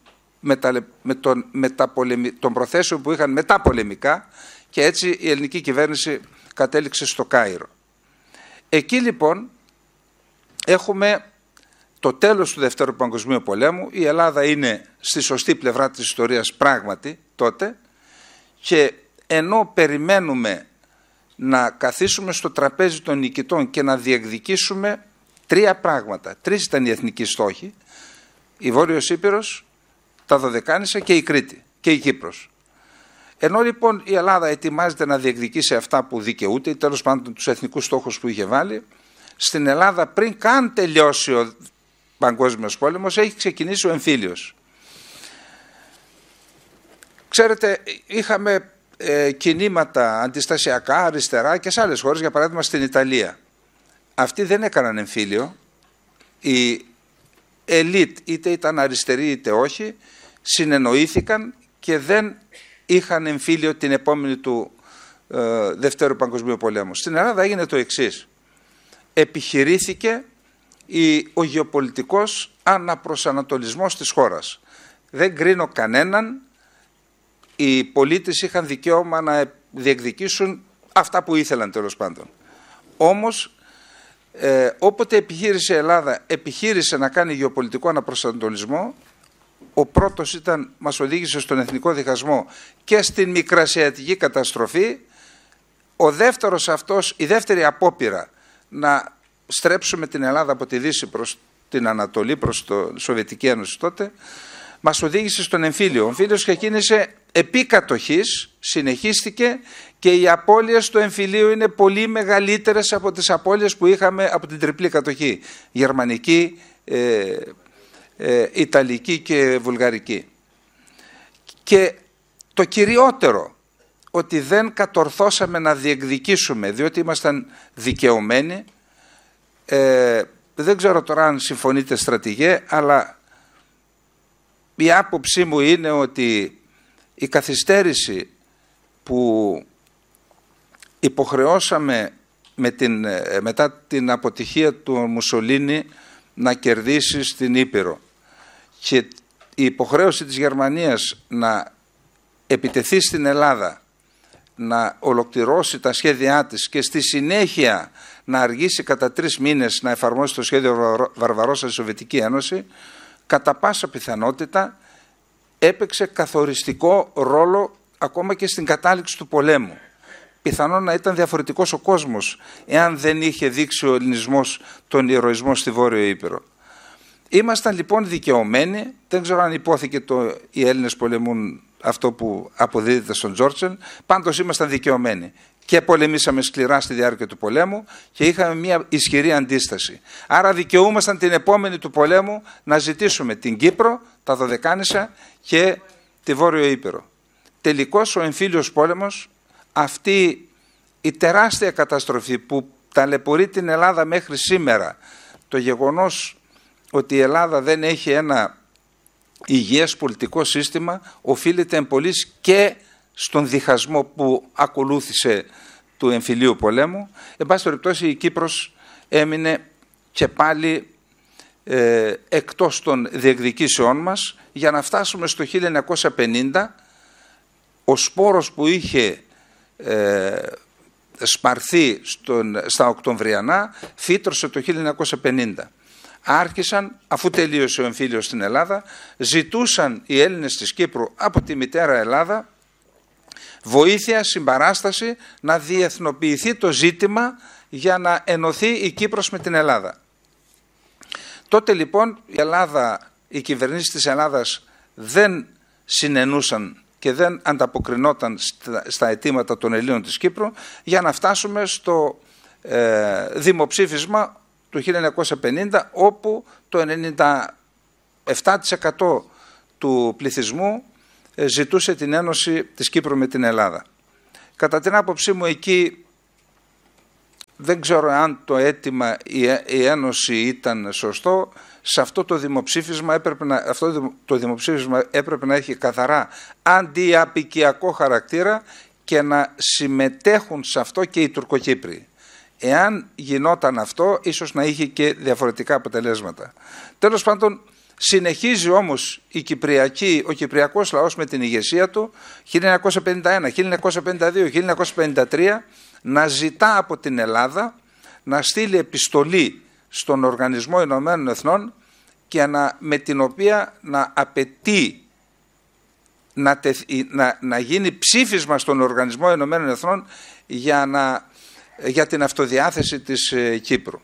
S3: των προθέσεων που είχαν μεταπολεμικά, και έτσι η ελληνική κυβέρνηση κατέληξε στο Κάιρο. Εκεί λοιπόν έχουμε το τέλος του Δευτέρου Παγκοσμίου Πολέμου. Η Ελλάδα είναι στη σωστή πλευρά της ιστορίας πράγματι τότε, και ενώ περιμένουμε να καθίσουμε στο τραπέζι των νικητών και να διεκδικήσουμε τρία πράγματα. Τρεις ήταν οι εθνικοί στόχοι: η Βόρειος Ήπειρος, τα Δωδεκάνησα και η Κρήτη και η Κύπρος. Ενώ λοιπόν η Ελλάδα ετοιμάζεται να διεκδικήσει αυτά που δικαιούται, ή τέλος πάντων τους εθνικούς στόχους που είχε βάλει, στην Ελλάδα πριν καν τελειώσει ο Παγκόσμιος Πόλεμος έχει ξεκινήσει ο εμφύλιος. Ξέρετε, είχαμε κινήματα αντιστασιακά, αριστερά και σε άλλες χώρες, για παράδειγμα στην Ιταλία. Αυτοί δεν έκαναν εμφύλιο. Η ελίτ, είτε ήταν αριστεροί είτε όχι, συνεννοήθηκαν και δεν είχαν εμφύλιο την επόμενη του Δευτέρου Παγκοσμίου Πολέμου. Στην Ελλάδα έγινε το εξής. Επιχειρήθηκε ο γεωπολιτικός αναπροσανατολισμός της χώρας. Δεν κρίνω κανέναν. Οι πολίτες είχαν δικαίωμα να διεκδικήσουν αυτά που ήθελαν, τέλος πάντων. Όμως όποτε επιχείρησε η Ελλάδα, επιχείρησε να κάνει γεωπολιτικό αναπροσανατολισμό, ο πρώτος μας οδήγησε στον εθνικό διχασμό και στην μικρασιατική καταστροφή. Ο δεύτερος αυτός, η δεύτερη απόπειρα να στρέψουμε την Ελλάδα από τη Δύση προς την Ανατολή, προς τη Σοβιετική Ένωση τότε, μας οδήγησε στον εμφύλιο. Ο εμφύλιος ξεκίνησε επί κατοχής, συνεχίστηκε, και οι απώλειες του εμφυλίου είναι πολύ μεγαλύτερες από τις απώλειες που είχαμε από την τριπλή κατοχή: γερμανική, ιταλική και βουλγαρική. Και το κυριότερο, ότι δεν κατορθώσαμε να διεκδικήσουμε, διότι ήμασταν δικαιωμένοι. Δεν ξέρω τώρα αν συμφωνείτε, στρατηγέ, αλλά η άποψή μου είναι ότι η καθυστέρηση που υποχρεώσαμε μετά την αποτυχία του Μουσολίνι να κερδίσει στην Ήπειρο, και η υποχρέωση της Γερμανίας να επιτεθεί στην Ελλάδα, να ολοκληρώσει τα σχέδιά της και στη συνέχεια να αργήσει κατά 3 μήνες να εφαρμόσει το σχέδιο Βαρβαρόσα στη Σοβιετική Ένωση, κατά πάσα πιθανότητα έπαιξε καθοριστικό ρόλο ακόμα και στην κατάληξη του πολέμου. Πιθανόν να ήταν διαφορετικός ο κόσμος εάν δεν είχε δείξει ο ελληνισμός τον ηρωισμό στη Βόρειο Ήπειρο. Ήμασταν λοιπόν δικαιωμένοι. Δεν ξέρω αν υπόθηκε οι Έλληνες πολεμούν αυτό που αποδίδεται στον Τζόρτσελ. Πάντως ήμασταν δικαιωμένοι και πολεμήσαμε σκληρά στη διάρκεια του πολέμου και είχαμε μια ισχυρή αντίσταση. Άρα δικαιούμασταν την επόμενη του πολέμου να ζητήσουμε την Κύπρο, τα Δωδεκάνησα και τη Βόρειο Ήπειρο. Τελικώς ο εμφύλιος πόλεμος, αυτή η τεράστια καταστροφή που ταλαιπωρεί την Ελλάδα μέχρι σήμερα, το γεγονός ότι η Ελλάδα δεν έχει ένα υγιές πολιτικό σύστημα, οφείλεται εμπολής και στον διχασμό που ακολούθησε του εμφυλίου πολέμου. Εν πάση περιπτώσει, η Κύπρος έμεινε και πάλι εκτός των διεκδικήσεών μας, για να φτάσουμε στο 1950. Ο σπόρος που είχε σπαρθεί στα Οκτωβριανά φύτρωσε το 1950. Άρχισαν, αφού τελείωσε ο εμφύλιος στην Ελλάδα, ζητούσαν οι Έλληνες της Κύπρου από τη μητέρα Ελλάδα βοήθεια, συμπαράσταση, να διεθνοποιηθεί το ζήτημα για να ενωθεί η Κύπρος με την Ελλάδα. Τότε λοιπόν οι κυβερνήσεις της Ελλάδας δεν συνενούσαν και δεν ανταποκρινόταν στα αιτήματα των Ελλήνων της Κύπρου, για να φτάσουμε στο δημοψήφισμα του 1950, όπου το 97% του πληθυσμού ζητούσε την ένωση της Κύπρου με την Ελλάδα. Κατά την άποψή μου, εκεί δεν ξέρω αν το αίτημα η Ένωση ήταν σωστό. Σε αυτό το δημοψήφισμα έπρεπε να έχει καθαρά αντιαπικιακό χαρακτήρα και να συμμετέχουν σε αυτό και οι Τουρκοκύπριοι. Εάν γινόταν αυτό, ίσως να είχε και διαφορετικά αποτελέσματα. Τέλος πάντων, συνεχίζει όμως ο κυπριακός λαός με την ηγεσία του 1951, 1952, 1953 να ζητά από την Ελλάδα να στείλει επιστολή στον Οργανισμό Ηνωμένων Εθνών και με την οποία να απαιτεί να γίνει ψήφισμα στον Οργανισμό Ηνωμένων Εθνών για την αυτοδιάθεση της Κύπρου.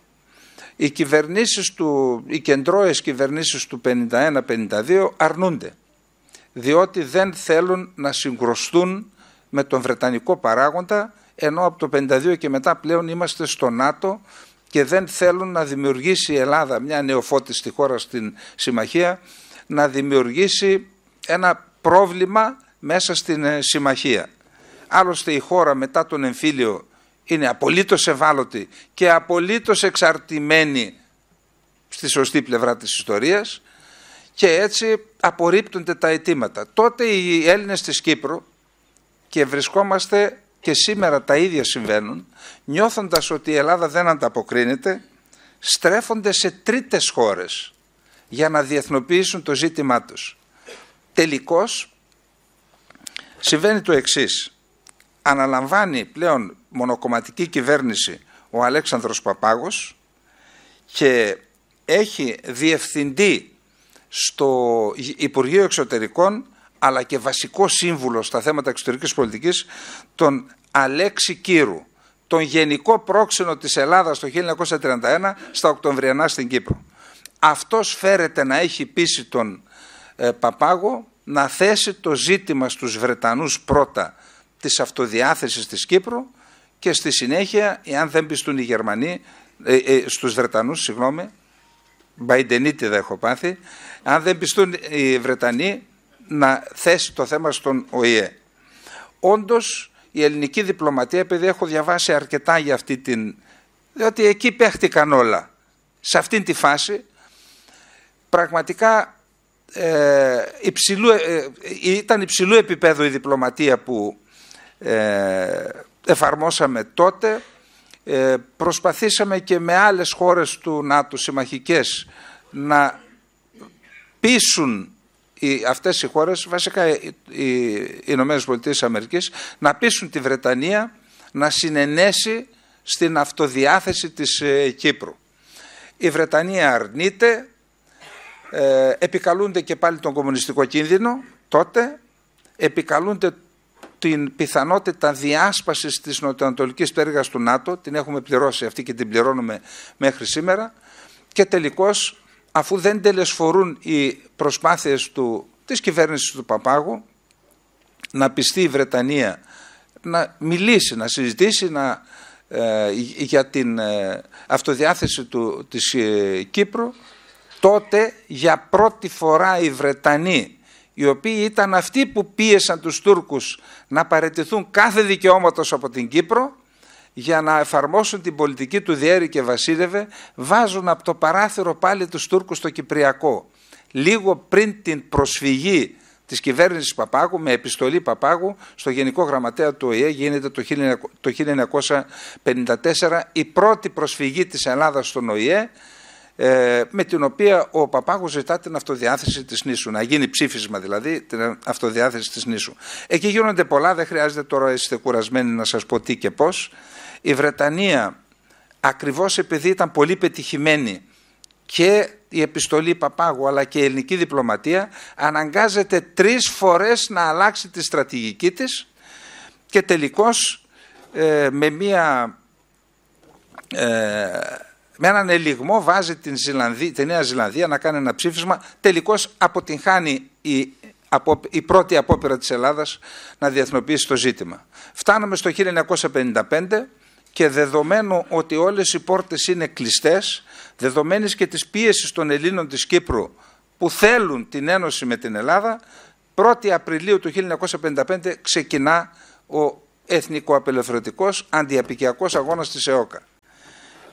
S3: Οι κεντρώες κυβερνήσεις του 51-52 αρνούνται, διότι δεν θέλουν να συγκρουστούν με τον Βρετανικό παράγοντα, ενώ από το 52 και μετά πλέον είμαστε στο ΝΑΤΟ και δεν θέλουν να δημιουργήσει η Ελλάδα, μια νεοφώτιστη χώρα στην συμμαχία, να δημιουργήσει ένα πρόβλημα μέσα στην συμμαχία. Άλλωστε η χώρα μετά τον εμφύλιο είναι απολύτως ευάλωτη και απολύτως εξαρτημένη στη σωστή πλευρά της ιστορίας και έτσι απορρίπτονται τα αιτήματα. Τότε οι Έλληνες της Κύπρου, και βρισκόμαστε και σήμερα τα ίδια συμβαίνουν, νιώθοντας ότι η Ελλάδα δεν ανταποκρίνεται, στρέφονται σε τρίτες χώρες για να διεθνοποιήσουν το ζήτημά τους. Τελικώς συμβαίνει το εξής. Αναλαμβάνει πλέον μονοκομματική κυβέρνηση ο Αλέξανδρος Παπάγος και έχει διευθυντή στο Υπουργείο Εξωτερικών αλλά και βασικό σύμβουλο στα θέματα εξωτερικής πολιτικής τον Αλέξη Κύρου, τον γενικό πρόξενο της Ελλάδας το 1931 στα Οκτωβριανά στην Κύπρο. Αυτός φέρεται να έχει πείσει τον Παπάγο να θέσει το ζήτημα στους Βρετανούς πρώτα της αυτοδιάθεσης της Κύπρου και στη συνέχεια, εάν δεν πιστούν οι Γερμανοί, στους Βρετανούς, συγγνώμη, Μπαϊντενίτιδα έχω πάθει, αν δεν πιστούν οι Βρετανοί, να θέσει το θέμα στον ΟΗΕ. Όντως η ελληνική διπλωματία, επειδή έχω διαβάσει αρκετά για διότι εκεί παίχτηκαν όλα, σε αυτήν τη φάση πραγματικά ήταν υψηλού επίπεδου η διπλωματία που εφαρμόσαμε τότε. Προσπαθήσαμε και με άλλες χώρες του ΝΑΤΟ συμμαχικές να πείσουν αυτές οι χώρες, βασικά οι Ηνωμένες Πολιτείες Αμερικής, να πείσουν τη Βρετανία να συνενέσει στην αυτοδιάθεση της Κύπρου. Η Βρετανία αρνείται, επικαλούνται και πάλι τον κομμουνιστικό κίνδυνο τότε, επικαλούνται την πιθανότητα διάσπασης της νοτιοανατολικής πτέρυγας του ΝΑΤΟ, την έχουμε πληρώσει αυτή και την πληρώνουμε μέχρι σήμερα, και τελικώς, αφού δεν τελεσφορούν οι προσπάθειες της κυβέρνησης του Παπάγου να πιστεί η Βρετανία να μιλήσει, να συζητήσει για την αυτοδιάθεση της Κύπρου, τότε για πρώτη φορά οι Βρετανοί, οι οποίοι ήταν αυτοί που πίεσαν τους Τούρκους να παραιτηθούν κάθε δικαιώματος από την Κύπρο για να εφαρμόσουν την πολιτική του διέρη και βασίλευε, βάζουν από το παράθυρο πάλι τους Τούρκους στο Κυπριακό. Λίγο πριν την προσφυγή της κυβέρνησης Παπάγου, με επιστολή Παπάγου στο Γενικό Γραμματέα του ΟΗΕ, γίνεται το 1954 η πρώτη προσφυγή της Ελλάδας στον ΟΗΕ, με την οποία ο Παπάγος ζητά την αυτοδιάθεση της νήσου, να γίνει ψήφισμα δηλαδή την αυτοδιάθεση της νήσου. Εκεί γίνονται πολλά, δεν χρειάζεται τώρα, είστε κουρασμένοι να σας πω τι και πώς. Η Βρετανία, ακριβώς επειδή ήταν πολύ πετυχημένη και η επιστολή Παπάγου αλλά και η ελληνική διπλωματία, αναγκάζεται 3 φορές να αλλάξει τη στρατηγική της και τελικώς με έναν ελιγμό βάζει τη Νέα Ζηλανδία να κάνει ένα ψήφισμα. Τελικώς αποτυγχάνει η πρώτη απόπειρα της Ελλάδας να διεθνοποιήσει το ζήτημα. Φτάνουμε στο 1955 και δεδομένου ότι όλες οι πόρτες είναι κλειστές, δεδομένης και της πίεσης των Ελλήνων της Κύπρου που θέλουν την ένωση με την Ελλάδα, 1η Απριλίου του 1955 ξεκινά ο εθνικοαπελευθερωτικός αντιαπικιακός αγώνας της ΕΟΚΑ.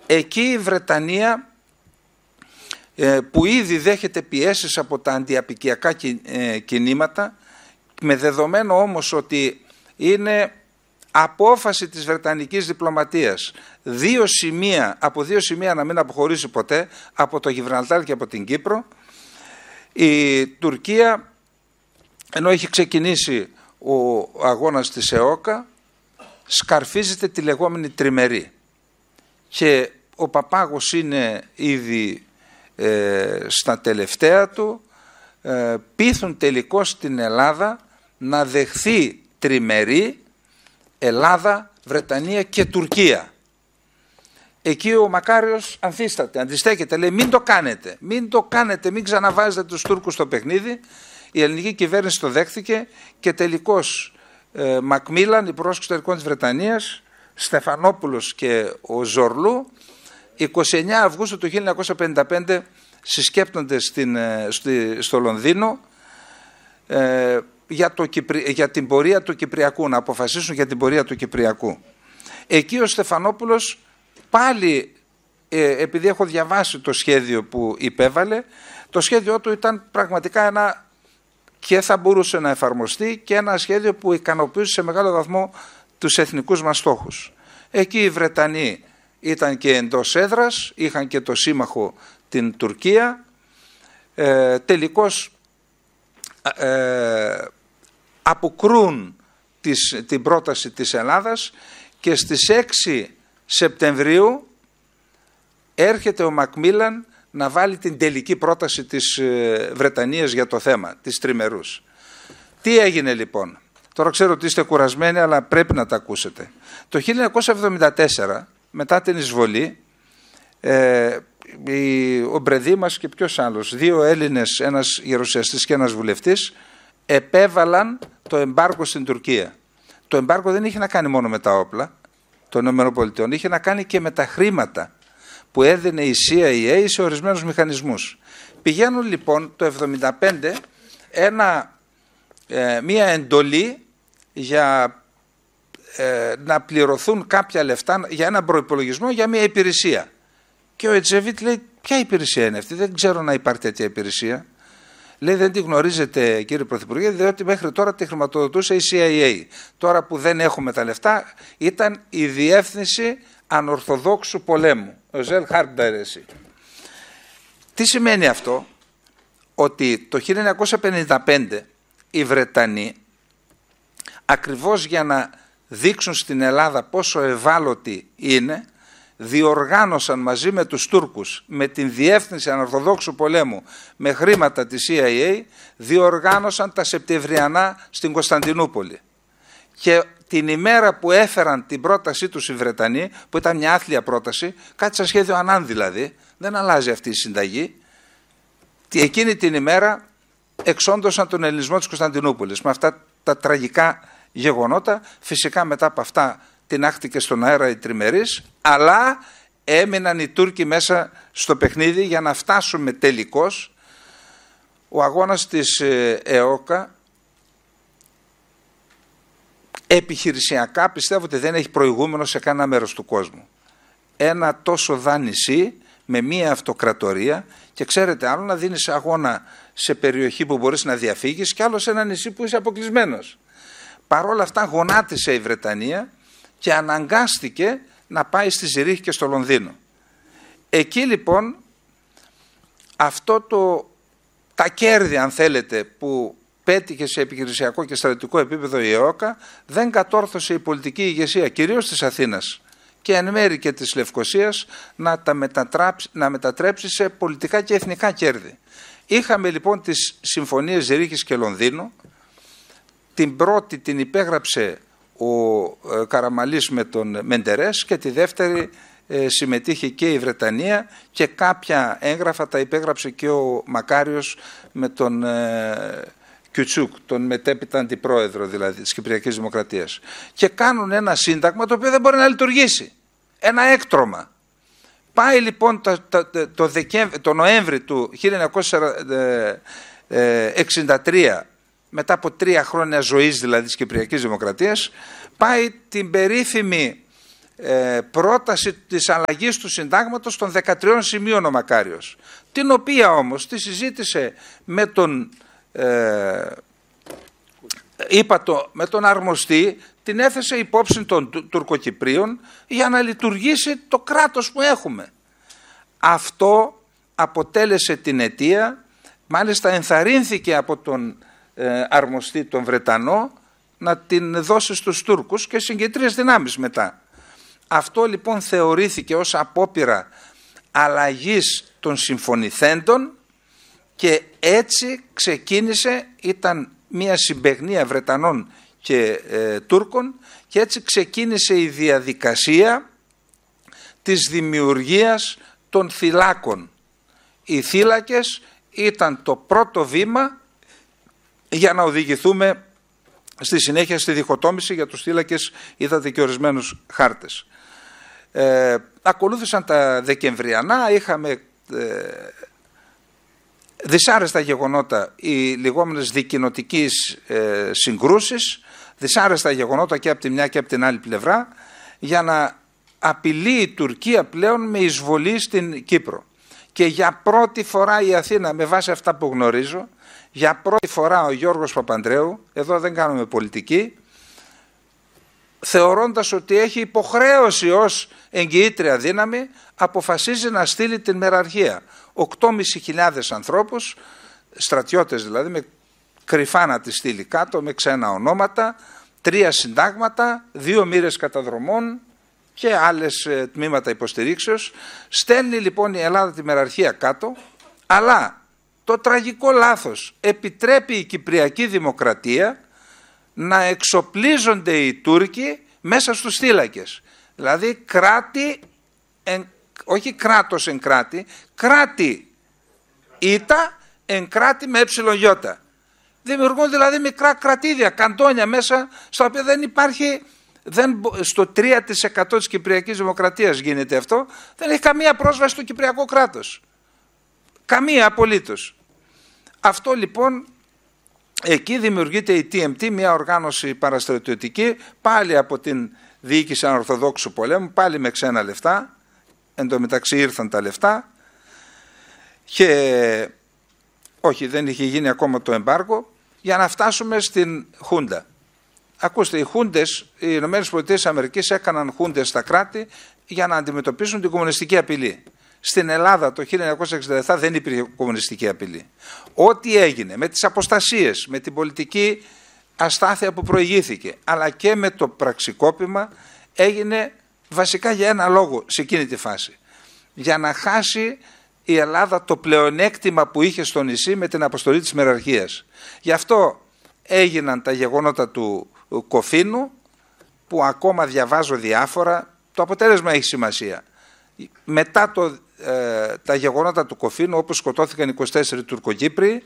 S3: εκεί η Βρετανία, που ήδη δέχεται πιέσεις από τα αντιαπικιακά κινήματα, με δεδομένο όμως ότι είναι απόφαση της Βρετανικής διπλωματίας από δύο σημεία να μην αποχωρήσει ποτέ, από το Γιβραλτάρ και από την Κύπρο, η Τουρκία, ενώ έχει ξεκινήσει ο αγώνας της ΕΟΚΑ, σκαρφίζεται τη λεγόμενη τριμερή, και ο Παπάγος είναι ήδη στα τελευταία του, πείθουν τελικώς την Ελλάδα να δεχθεί τριμερή Ελλάδα, Βρετανία και Τουρκία. Εκεί ο Μακάριος ανθίσταται, αντιστέκεται, λέει μην το κάνετε, μην ξαναβάζετε τους Τούρκους στο παιχνίδι. Η ελληνική κυβέρνηση το δέχθηκε και τελικώς Μακμίλαν, υπουργός εξωτερικών της Βρετανίας, Στεφανόπουλος και ο Ζορλού, 29 Αυγούστου του 1955 συσκέπτονται στο Λονδίνο για την πορεία του Κυπριακού, να αποφασίσουν για την πορεία του Κυπριακού. Εκεί ο Στεφανόπουλος πάλι, επειδή έχω διαβάσει το σχέδιο που υπέβαλε, το σχέδιό του ήταν πραγματικά ένα, και θα μπορούσε να εφαρμοστεί, και ένα σχέδιο που ικανοποιούσε σε μεγάλο βαθμό τους εθνικούς μας στόχους. Εκεί οι Βρετανοί ήταν και εντός έδρας, είχαν και το σύμμαχο την Τουρκία. Τελικώς αποκρούν την πρόταση της Ελλάδας και στις 6 Σεπτεμβρίου έρχεται ο Μακμίλαν να βάλει την τελική πρόταση της Βρετανίας για το θέμα της τριμερούς. Τι έγινε λοιπόν? Τώρα ξέρω ότι είστε κουρασμένοι, αλλά πρέπει να τα ακούσετε. Το 1974, μετά την εισβολή, ο Μπρεδίμας και ποιος άλλος, δύο Έλληνες, ένας γερουσιαστής και ένας βουλευτής, επέβαλαν το εμπάργκο στην Τουρκία. Το εμπάργκο δεν είχε να κάνει μόνο με τα όπλα των ΗΠΑ, είχε να κάνει και με τα χρήματα που έδινε η CIA σε ορισμένους μηχανισμούς. Πηγαίνουν λοιπόν το 1975 μία εντολή για να πληρωθούν κάποια λεφτά για έναν προϋπολογισμό για μία υπηρεσία. Και ο Ετζεβίτ λέει, ποια υπηρεσία είναι αυτή? Δεν ξέρω να υπάρχει τέτοια υπηρεσία. Λέει, δεν τη γνωρίζετε κύριε Πρωθυπουργέ, διότι μέχρι τώρα τη χρηματοδοτούσε η CIA. Τώρα που δεν έχουμε τα λεφτά, ήταν η Διεύθυνση Ανορθοδόξου Πολέμου, ο Ζελ Χάρνταρεση. Τι σημαίνει αυτό? Ότι το 1955 οι Βρετανοί, ακριβώς για να δείξουν στην Ελλάδα πόσο ευάλωτη είναι, διοργάνωσαν μαζί με τους Τούρκους, με την Διεύθυνση Ανορθοδόξου Πολέμου, με χρήματα της CIA, διοργάνωσαν τα Σεπτεμβριανά στην Κωνσταντινούπολη. Και την ημέρα που έφεραν την πρότασή τους οι Βρετανοί, που ήταν μια άθλια πρόταση, κάτι σαν σχέδιο Ανάν δηλαδή, δεν αλλάζει αυτή η συνταγή, εκείνη την ημέρα εξόντωσαν τον ελληνισμό της Κωνσταντινούπολης με αυτά τα τραγικά γεγονότα. Φυσικά μετά από αυτά τινάχτηκε στον αέρα η τριμερής, αλλά έμειναν οι Τούρκοι μέσα στο παιχνίδι για να φτάσουμε τελικώς. Ο αγώνας της ΕΟΚΑ επιχειρησιακά πιστεύω ότι δεν έχει προηγούμενο σε κανένα μέρος του κόσμου. Ένα τόσο δα νησί με μία αυτοκρατορία, και ξέρετε, άλλο να δίνεις αγώνα σε περιοχή που μπορείς να διαφύγεις και άλλο σε ένα νησί που είσαι αποκλεισμένος. Παρόλα αυτά γονάτισε η Βρετανία και αναγκάστηκε να πάει στη Ζηρίχ και στο Λονδίνο. Εκεί λοιπόν τα κέρδη, αν θέλετε, που πέτυχε σε επιχειρησιακό και στρατιωτικό επίπεδο η ΕΟΚΑ, δεν κατόρθωσε η πολιτική ηγεσία, κυρίως της Αθήνας και εν μέρει και της Λευκωσίας, να μετατρέψει σε πολιτικά και εθνικά κέρδη. Είχαμε λοιπόν τις συμφωνίες Ζηρίχης και Λονδίνου. Την πρώτη την υπέγραψε ο Καραμαλής με τον Μεντερές και τη δεύτερη συμμετείχε και η Βρετανία, και κάποια έγγραφα τα υπέγραψε και ο Μακάριος με τον Κιουτσούκ, τον μετέπειτα αντιπρόεδρο δηλαδή της Κυπριακής Δημοκρατίας, και κάνουν ένα σύνταγμα το οποίο δεν μπορεί να λειτουργήσει, ένα έκτρωμα. Πάει λοιπόν το Νοέμβρη του 1963, μετά από 3 χρόνια ζωής δηλαδή της Κυπριακής Δημοκρατίας, πάει την περίφημη πρόταση της αλλαγής του συντάγματος των 13 σημείων ο Μακάριος, την οποία όμως τη συζήτησε με τον με τον αρμοστή, την έθεσε υπόψη των Τουρκοκυπρίων για να λειτουργήσει το κράτος που έχουμε. Αυτό αποτέλεσε την αιτία, μάλιστα ενθαρρύνθηκε από τον αρμοστή τον Βρετανό να την δώσει στους Τούρκους και συγκεντρίες δυνάμεις μετά. Αυτό λοιπόν θεωρήθηκε ως απόπειρα αλλαγής των συμφωνηθέντων και έτσι ξεκίνησε, ήταν μια συμπαιγνία Βρετανών και Τούρκων, και έτσι ξεκίνησε η διαδικασία της δημιουργίας των θυλάκων. Οι θύλακες ήταν το πρώτο βήμα για να οδηγηθούμε στη συνέχεια στη διχοτόμηση. Για τους θύλακες είδατε και ορισμένους χάρτες. Ακολούθησαν τα Δεκεμβριανά, είχαμε δυσάρεστα γεγονότα, οι λεγόμενες δικοινοτικής συγκρούσεις, δυσάρεστα γεγονότα και από τη μια και από την άλλη πλευρά, για να απειλεί η Τουρκία πλέον με εισβολή στην Κύπρο. Και για πρώτη φορά η Αθήνα, με βάση αυτά που γνωρίζω, για πρώτη φορά ο Γιώργος Παπανδρέου, εδώ δεν κάνουμε πολιτική, θεωρώντας ότι έχει υποχρέωση ως εγγυήτρια δύναμη, αποφασίζει να στείλει την μεραρχία. 8.500 ανθρώπους, στρατιώτες δηλαδή, με κρυφά να τη στείλει κάτω, με ξένα ονόματα, 3 συντάγματα, 2 μοίρες καταδρομών και άλλες τμήματα υποστηρίξεως. Στέλνει λοιπόν η Ελλάδα τη μεραρχία κάτω, αλλά το τραγικό λάθος, επιτρέπει η Κυπριακή Δημοκρατία να εξοπλίζονται οι Τούρκοι μέσα στους θύλακες. Δηλαδή κράτη, όχι κράτος εν κράτη, κράτη ήτα εν κράτη με εψιλογιώτα. Δημιουργούν δηλαδή μικρά κρατήδια, καντόνια μέσα, στα οποία δεν υπάρχει, στο 3% της Κυπριακής Δημοκρατίας γίνεται αυτό, δεν έχει καμία πρόσβαση στο Κυπριακό κράτος. Καμία απολύτως. Αυτό λοιπόν, εκεί δημιουργείται η TMT, μια οργάνωση παραστρατιωτική, πάλι από την διοίκηση Ανορθοδόξου πολέμου, πάλι με ξένα λεφτά. Εν τω μεταξύ ήρθαν τα λεφτά και όχι, δεν είχε γίνει ακόμα το εμπάργο, για να φτάσουμε στην Χούντα. Ακούστε, οι Χούντες, οι ΗΠΑ έκαναν Χούντες στα κράτη για να αντιμετωπίσουν την κομμουνιστική απειλή. Στην Ελλάδα το 1967 δεν υπήρχε κομμουνιστική απειλή. Ό,τι έγινε με τις αποστασίες, με την πολιτική αστάθεια που προηγήθηκε, αλλά και με το πραξικόπημα, έγινε βασικά για ένα λόγο σε εκείνη τη φάση. Για να χάσει η Ελλάδα το πλεονέκτημα που είχε στο νησί με την αποστολή της μεραρχίας. Γι' αυτό έγιναν τα γεγονότα του Κοφίνου, που ακόμα διαβάζω διάφορα, το αποτέλεσμα έχει σημασία. Μετά τα γεγονότα του Κοφίνου, όπως σκοτώθηκαν 24 Τουρκοκύπροι,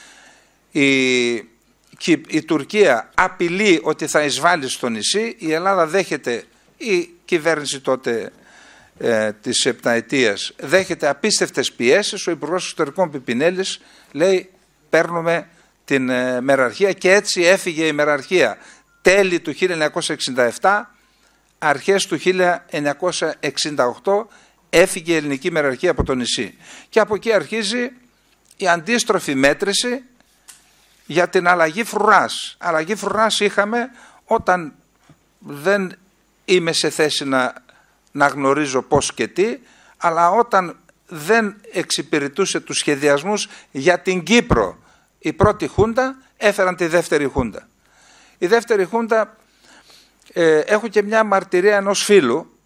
S3: η Τουρκία απειλεί ότι θα εισβάλλει στο νησί, η Ελλάδα δέχεται, η κυβέρνηση τότε της επταετίας δέχεται απίστευτες πιέσεις, ο Υπουργός Εξωτερικών Πιπινέλης λέει παίρνουμε την μεραρχία, και έτσι έφυγε η μεραρχία τέλη του 1967, αρχές του 1968 έφυγε η ελληνική μεραρχία από το νησί, και από εκεί αρχίζει η αντίστροφη μέτρηση για την αλλαγή φρουράς. Αλλαγή φρουράς είχαμε όταν δεν είμαι σε θέση να γνωρίζω πώς και τι, αλλά όταν δεν εξυπηρετούσε τους σχεδιασμούς για την Κύπρο η πρώτη Χούντα, έφεραν τη δεύτερη Χούντα. Η δεύτερη Χούντα, έχω και μια μαρτυρία ενός φίλου.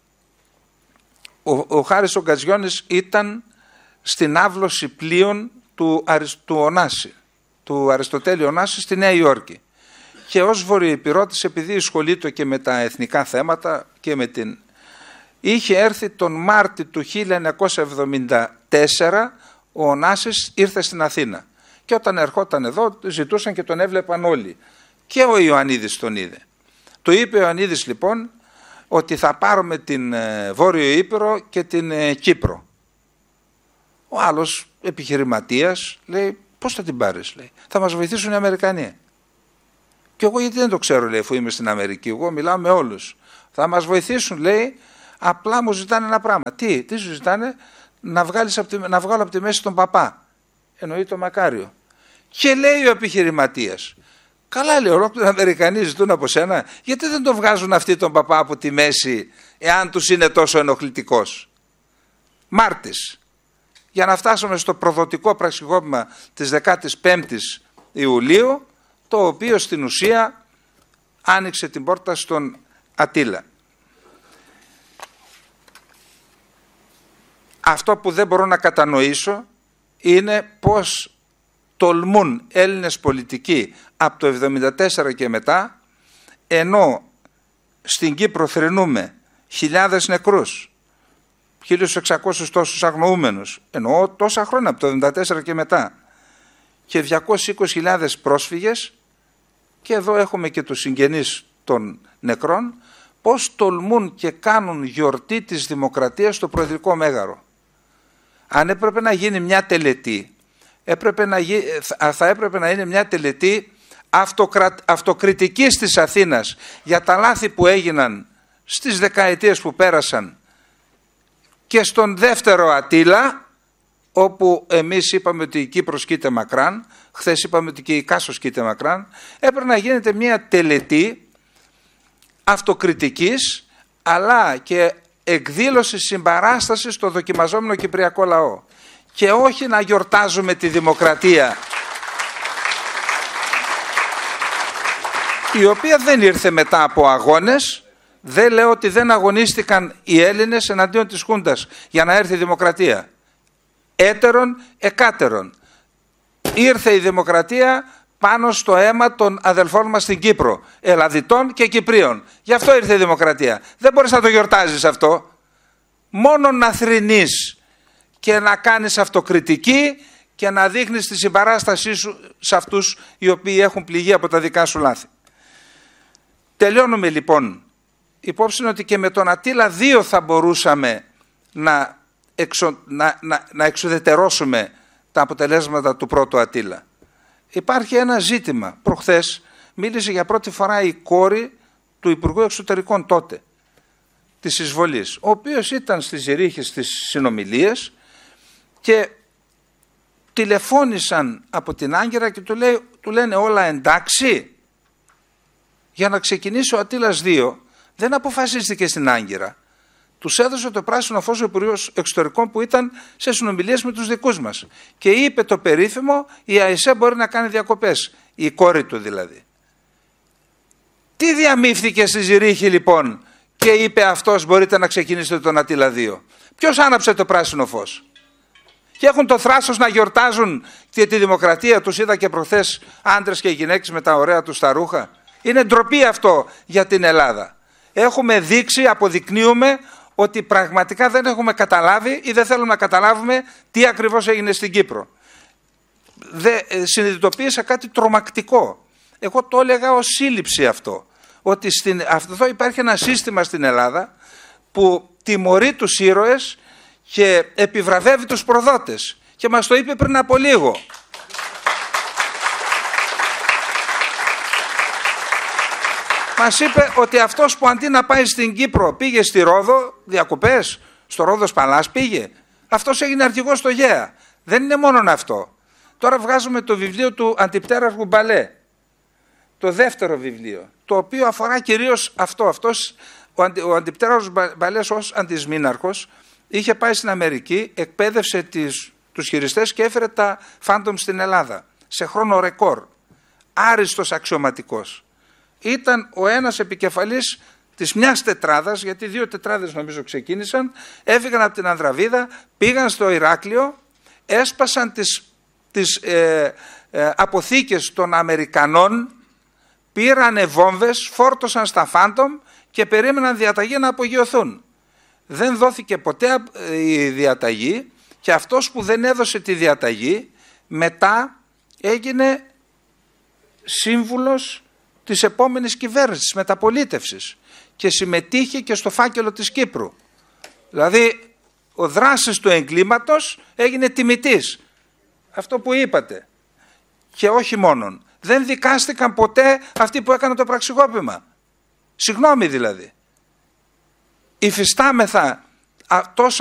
S3: Ο Χάρης ο Γκατζιώνης ήταν στην άβλωση πλοίων του Ωνάση, του Αριστοτέλη Ωνάση στη Νέα Υόρκη, και ως βορειοϊπηρώτης, επειδή ασχολείται και με τα εθνικά θέματα και με την... είχε έρθει τον Μάρτιο του 1974, ο Ωνάσης ήρθε στην Αθήνα, και όταν ερχόταν εδώ ζητούσαν και τον έβλεπαν όλοι, και ο Ιωαννίδης τον είδε. Του είπε ο Ιωαννίδης λοιπόν ότι θα πάρουμε την Βόρειο Ήπειρο και την Κύπρο. Ο άλλος επιχειρηματίας λέει πώς θα την πάρεις, λέει, θα μας βοηθήσουν οι Αμερικανοί. Και εγώ γιατί δεν το ξέρω, λέει, αφού είμαι στην Αμερική, εγώ μιλάω με όλους. Θα μας βοηθήσουν, λέει, απλά μου ζητάνε ένα πράγμα. Τι σου ζητάνε? Να βγάλω από τη μέση τον παπά. Εννοεί το Μακάριο. Και λέει ο επιχειρηματίας, καλά, λέει, ολόκληροι Αμερικανοί ζητούν από σένα, γιατί δεν το βγάζουν αυτοί τον παπά από τη μέση, εάν τους είναι τόσο ενοχλητικός? Μάρτης. Για να φτάσουμε στο προδοτικό πραξικόπημα της 15ης Ιουλίου, το οποίο στην ουσία άνοιξε την πόρτα στον Ατήλα. Αυτό που δεν μπορώ να κατανοήσω είναι πώς τολμούν Έλληνες πολιτικοί από το 1974 και μετά, ενώ στην Κύπρο θρηνούμε χιλιάδες νεκρούς, 1.600 τόσους αγνοούμενους, εννοώ τόσα χρόνια από το 1974 και μετά, και 220.000 πρόσφυγες, και εδώ έχουμε και τους συγγενείς των νεκρών, πώς τολμούν και κάνουν γιορτή της δημοκρατίας στο Προεδρικό Μέγαρο. Αν έπρεπε να γίνει μια τελετή, θα έπρεπε να είναι μια τελετή αυτοκριτικής της Αθήνας για τα λάθη που έγιναν στις δεκαετίες που πέρασαν και στον δεύτερο Ατήλα, όπου εμείς είπαμε ότι η Κύπρος κοίται μακράν, χθες είπαμε ότι και η Κάσος κοίται μακράν. Έπρεπε να γίνεται μια τελετή αυτοκριτικής, αλλά και εκδήλωση συμπαράστασης στο δοκιμαζόμενο κυπριακό λαό, και όχι να γιορτάζουμε τη δημοκρατία, η οποία δεν ήρθε μετά από αγώνες. Δεν λέω ότι δεν αγωνίστηκαν οι Έλληνες εναντίον της Χούντας για να έρθει η δημοκρατία. Έτερον εκάτερον. Ήρθε η δημοκρατία πάνω στο αίμα των αδελφών μας στην Κύπρο, Ελλαδιτών και Κυπρίων. Γι' αυτό ήρθε η δημοκρατία. Δεν μπορείς να το γιορτάζεις αυτό. Μόνο να θρηνείς και να κάνεις αυτοκριτική και να δείχνεις τη συμπαράστασή σου σε αυτούς οι οποίοι έχουν πληγεί από τα δικά σου λάθη. Τελειώνουμε λοιπόν. Υπόψη είναι ότι και με τον Ατήλα 2 θα μπορούσαμε να εξουδετερώσουμε τα αποτελέσματα του πρώτου Ατήλα. Υπάρχει ένα ζήτημα. Προχθές μίλησε για πρώτη φορά η κόρη του Υπουργού Εξωτερικών τότε, της εισβολής, ο οποίος ήταν στη Ζηρίχη στις συνομιλίες και τηλεφώνησαν από την Άγκυρα και του λένε όλα εντάξει. Για να ξεκινήσει ο Ατήλας 2 δεν αποφασίστηκε στην Άγκυρα. Τους έδωσε το πράσινο φως ο Υπουργός Εξωτερικών που ήταν σε συνομιλίες με τους δικούς μας. Και είπε το περίφημο, η ΑΕΣΕ μπορεί να κάνει διακοπές, η κόρη του δηλαδή. Τι διαμήφθηκε στη Ζηρίχη λοιπόν και είπε αυτός μπορείτε να ξεκινήσετε τον Ατήλα 2. Ποιος άναψε το πράσινο φως? Και έχουν το θράσος να γιορτάζουν και τη δημοκρατία. Τους είδα και προχθές άντρες και γυναίκες με τα ωραία τους τα ρούχα. Είναι ντροπή αυτό για την Ελλάδα. Έχουμε δείξει, αποδεικνύουμε ότι πραγματικά δεν έχουμε καταλάβει ή δεν θέλουμε να καταλάβουμε τι ακριβώς έγινε στην Κύπρο. Συνειδητοποίησα κάτι τρομακτικό. Εγώ το έλεγα ως σύλληψη αυτό. Ότι εδώ υπάρχει ένα σύστημα στην Ελλάδα που τιμωρεί τους ήρωες και επιβραβεύει τους προδότες. Και μας το είπε πριν από λίγο. Μας είπε ότι αυτός που αντί να πάει στην Κύπρο πήγε στη Ρόδο διακοπές, στο Ρόδος Παλάς πήγε. Αυτός έγινε αρχηγός στο ΓΕΑ. Δεν είναι μόνο αυτό. Τώρα βγάζουμε το βιβλίο του Αντιπτέραρχου Μπαλέ. Το δεύτερο βιβλίο, το οποίο αφορά κυρίως αυτό. Ο Αντιπτέραρχος Μπαλές ως αντισμήναρχος είχε πάει στην Αμερική, εκπαίδευσε τους χειριστές και έφερε τα Phantom στην Ελλάδα σε χρόνο ρεκόρ. Άριστος αξιωματικός. Ήταν ο ένας επικεφαλής της μιας τετράδας, γιατί 2 τετράδες νομίζω ξεκίνησαν, έφυγαν από την Ανδραβίδα, πήγαν στο Ηράκλειο, έσπασαν τις αποθήκες των Αμερικανών, πήρανε βόμβες, φόρτωσαν στα Phantom και περίμεναν διαταγή να απογειωθούν. Δεν δόθηκε ποτέ η διαταγή και αυτός που δεν έδωσε τη διαταγή μετά έγινε σύμβουλος της επόμενης κυβέρνησης, της μεταπολίτευσης και συμμετείχε και στο φάκελο της Κύπρου. Δηλαδή ο δράσης του εγκλήματος έγινε τιμητής. Αυτό που είπατε. Και όχι μόνον. Δεν δικάστηκαν ποτέ αυτοί που έκαναν το πραξικόπημα. Συγγνώμη δηλαδή. υφιστάμεθα τόσα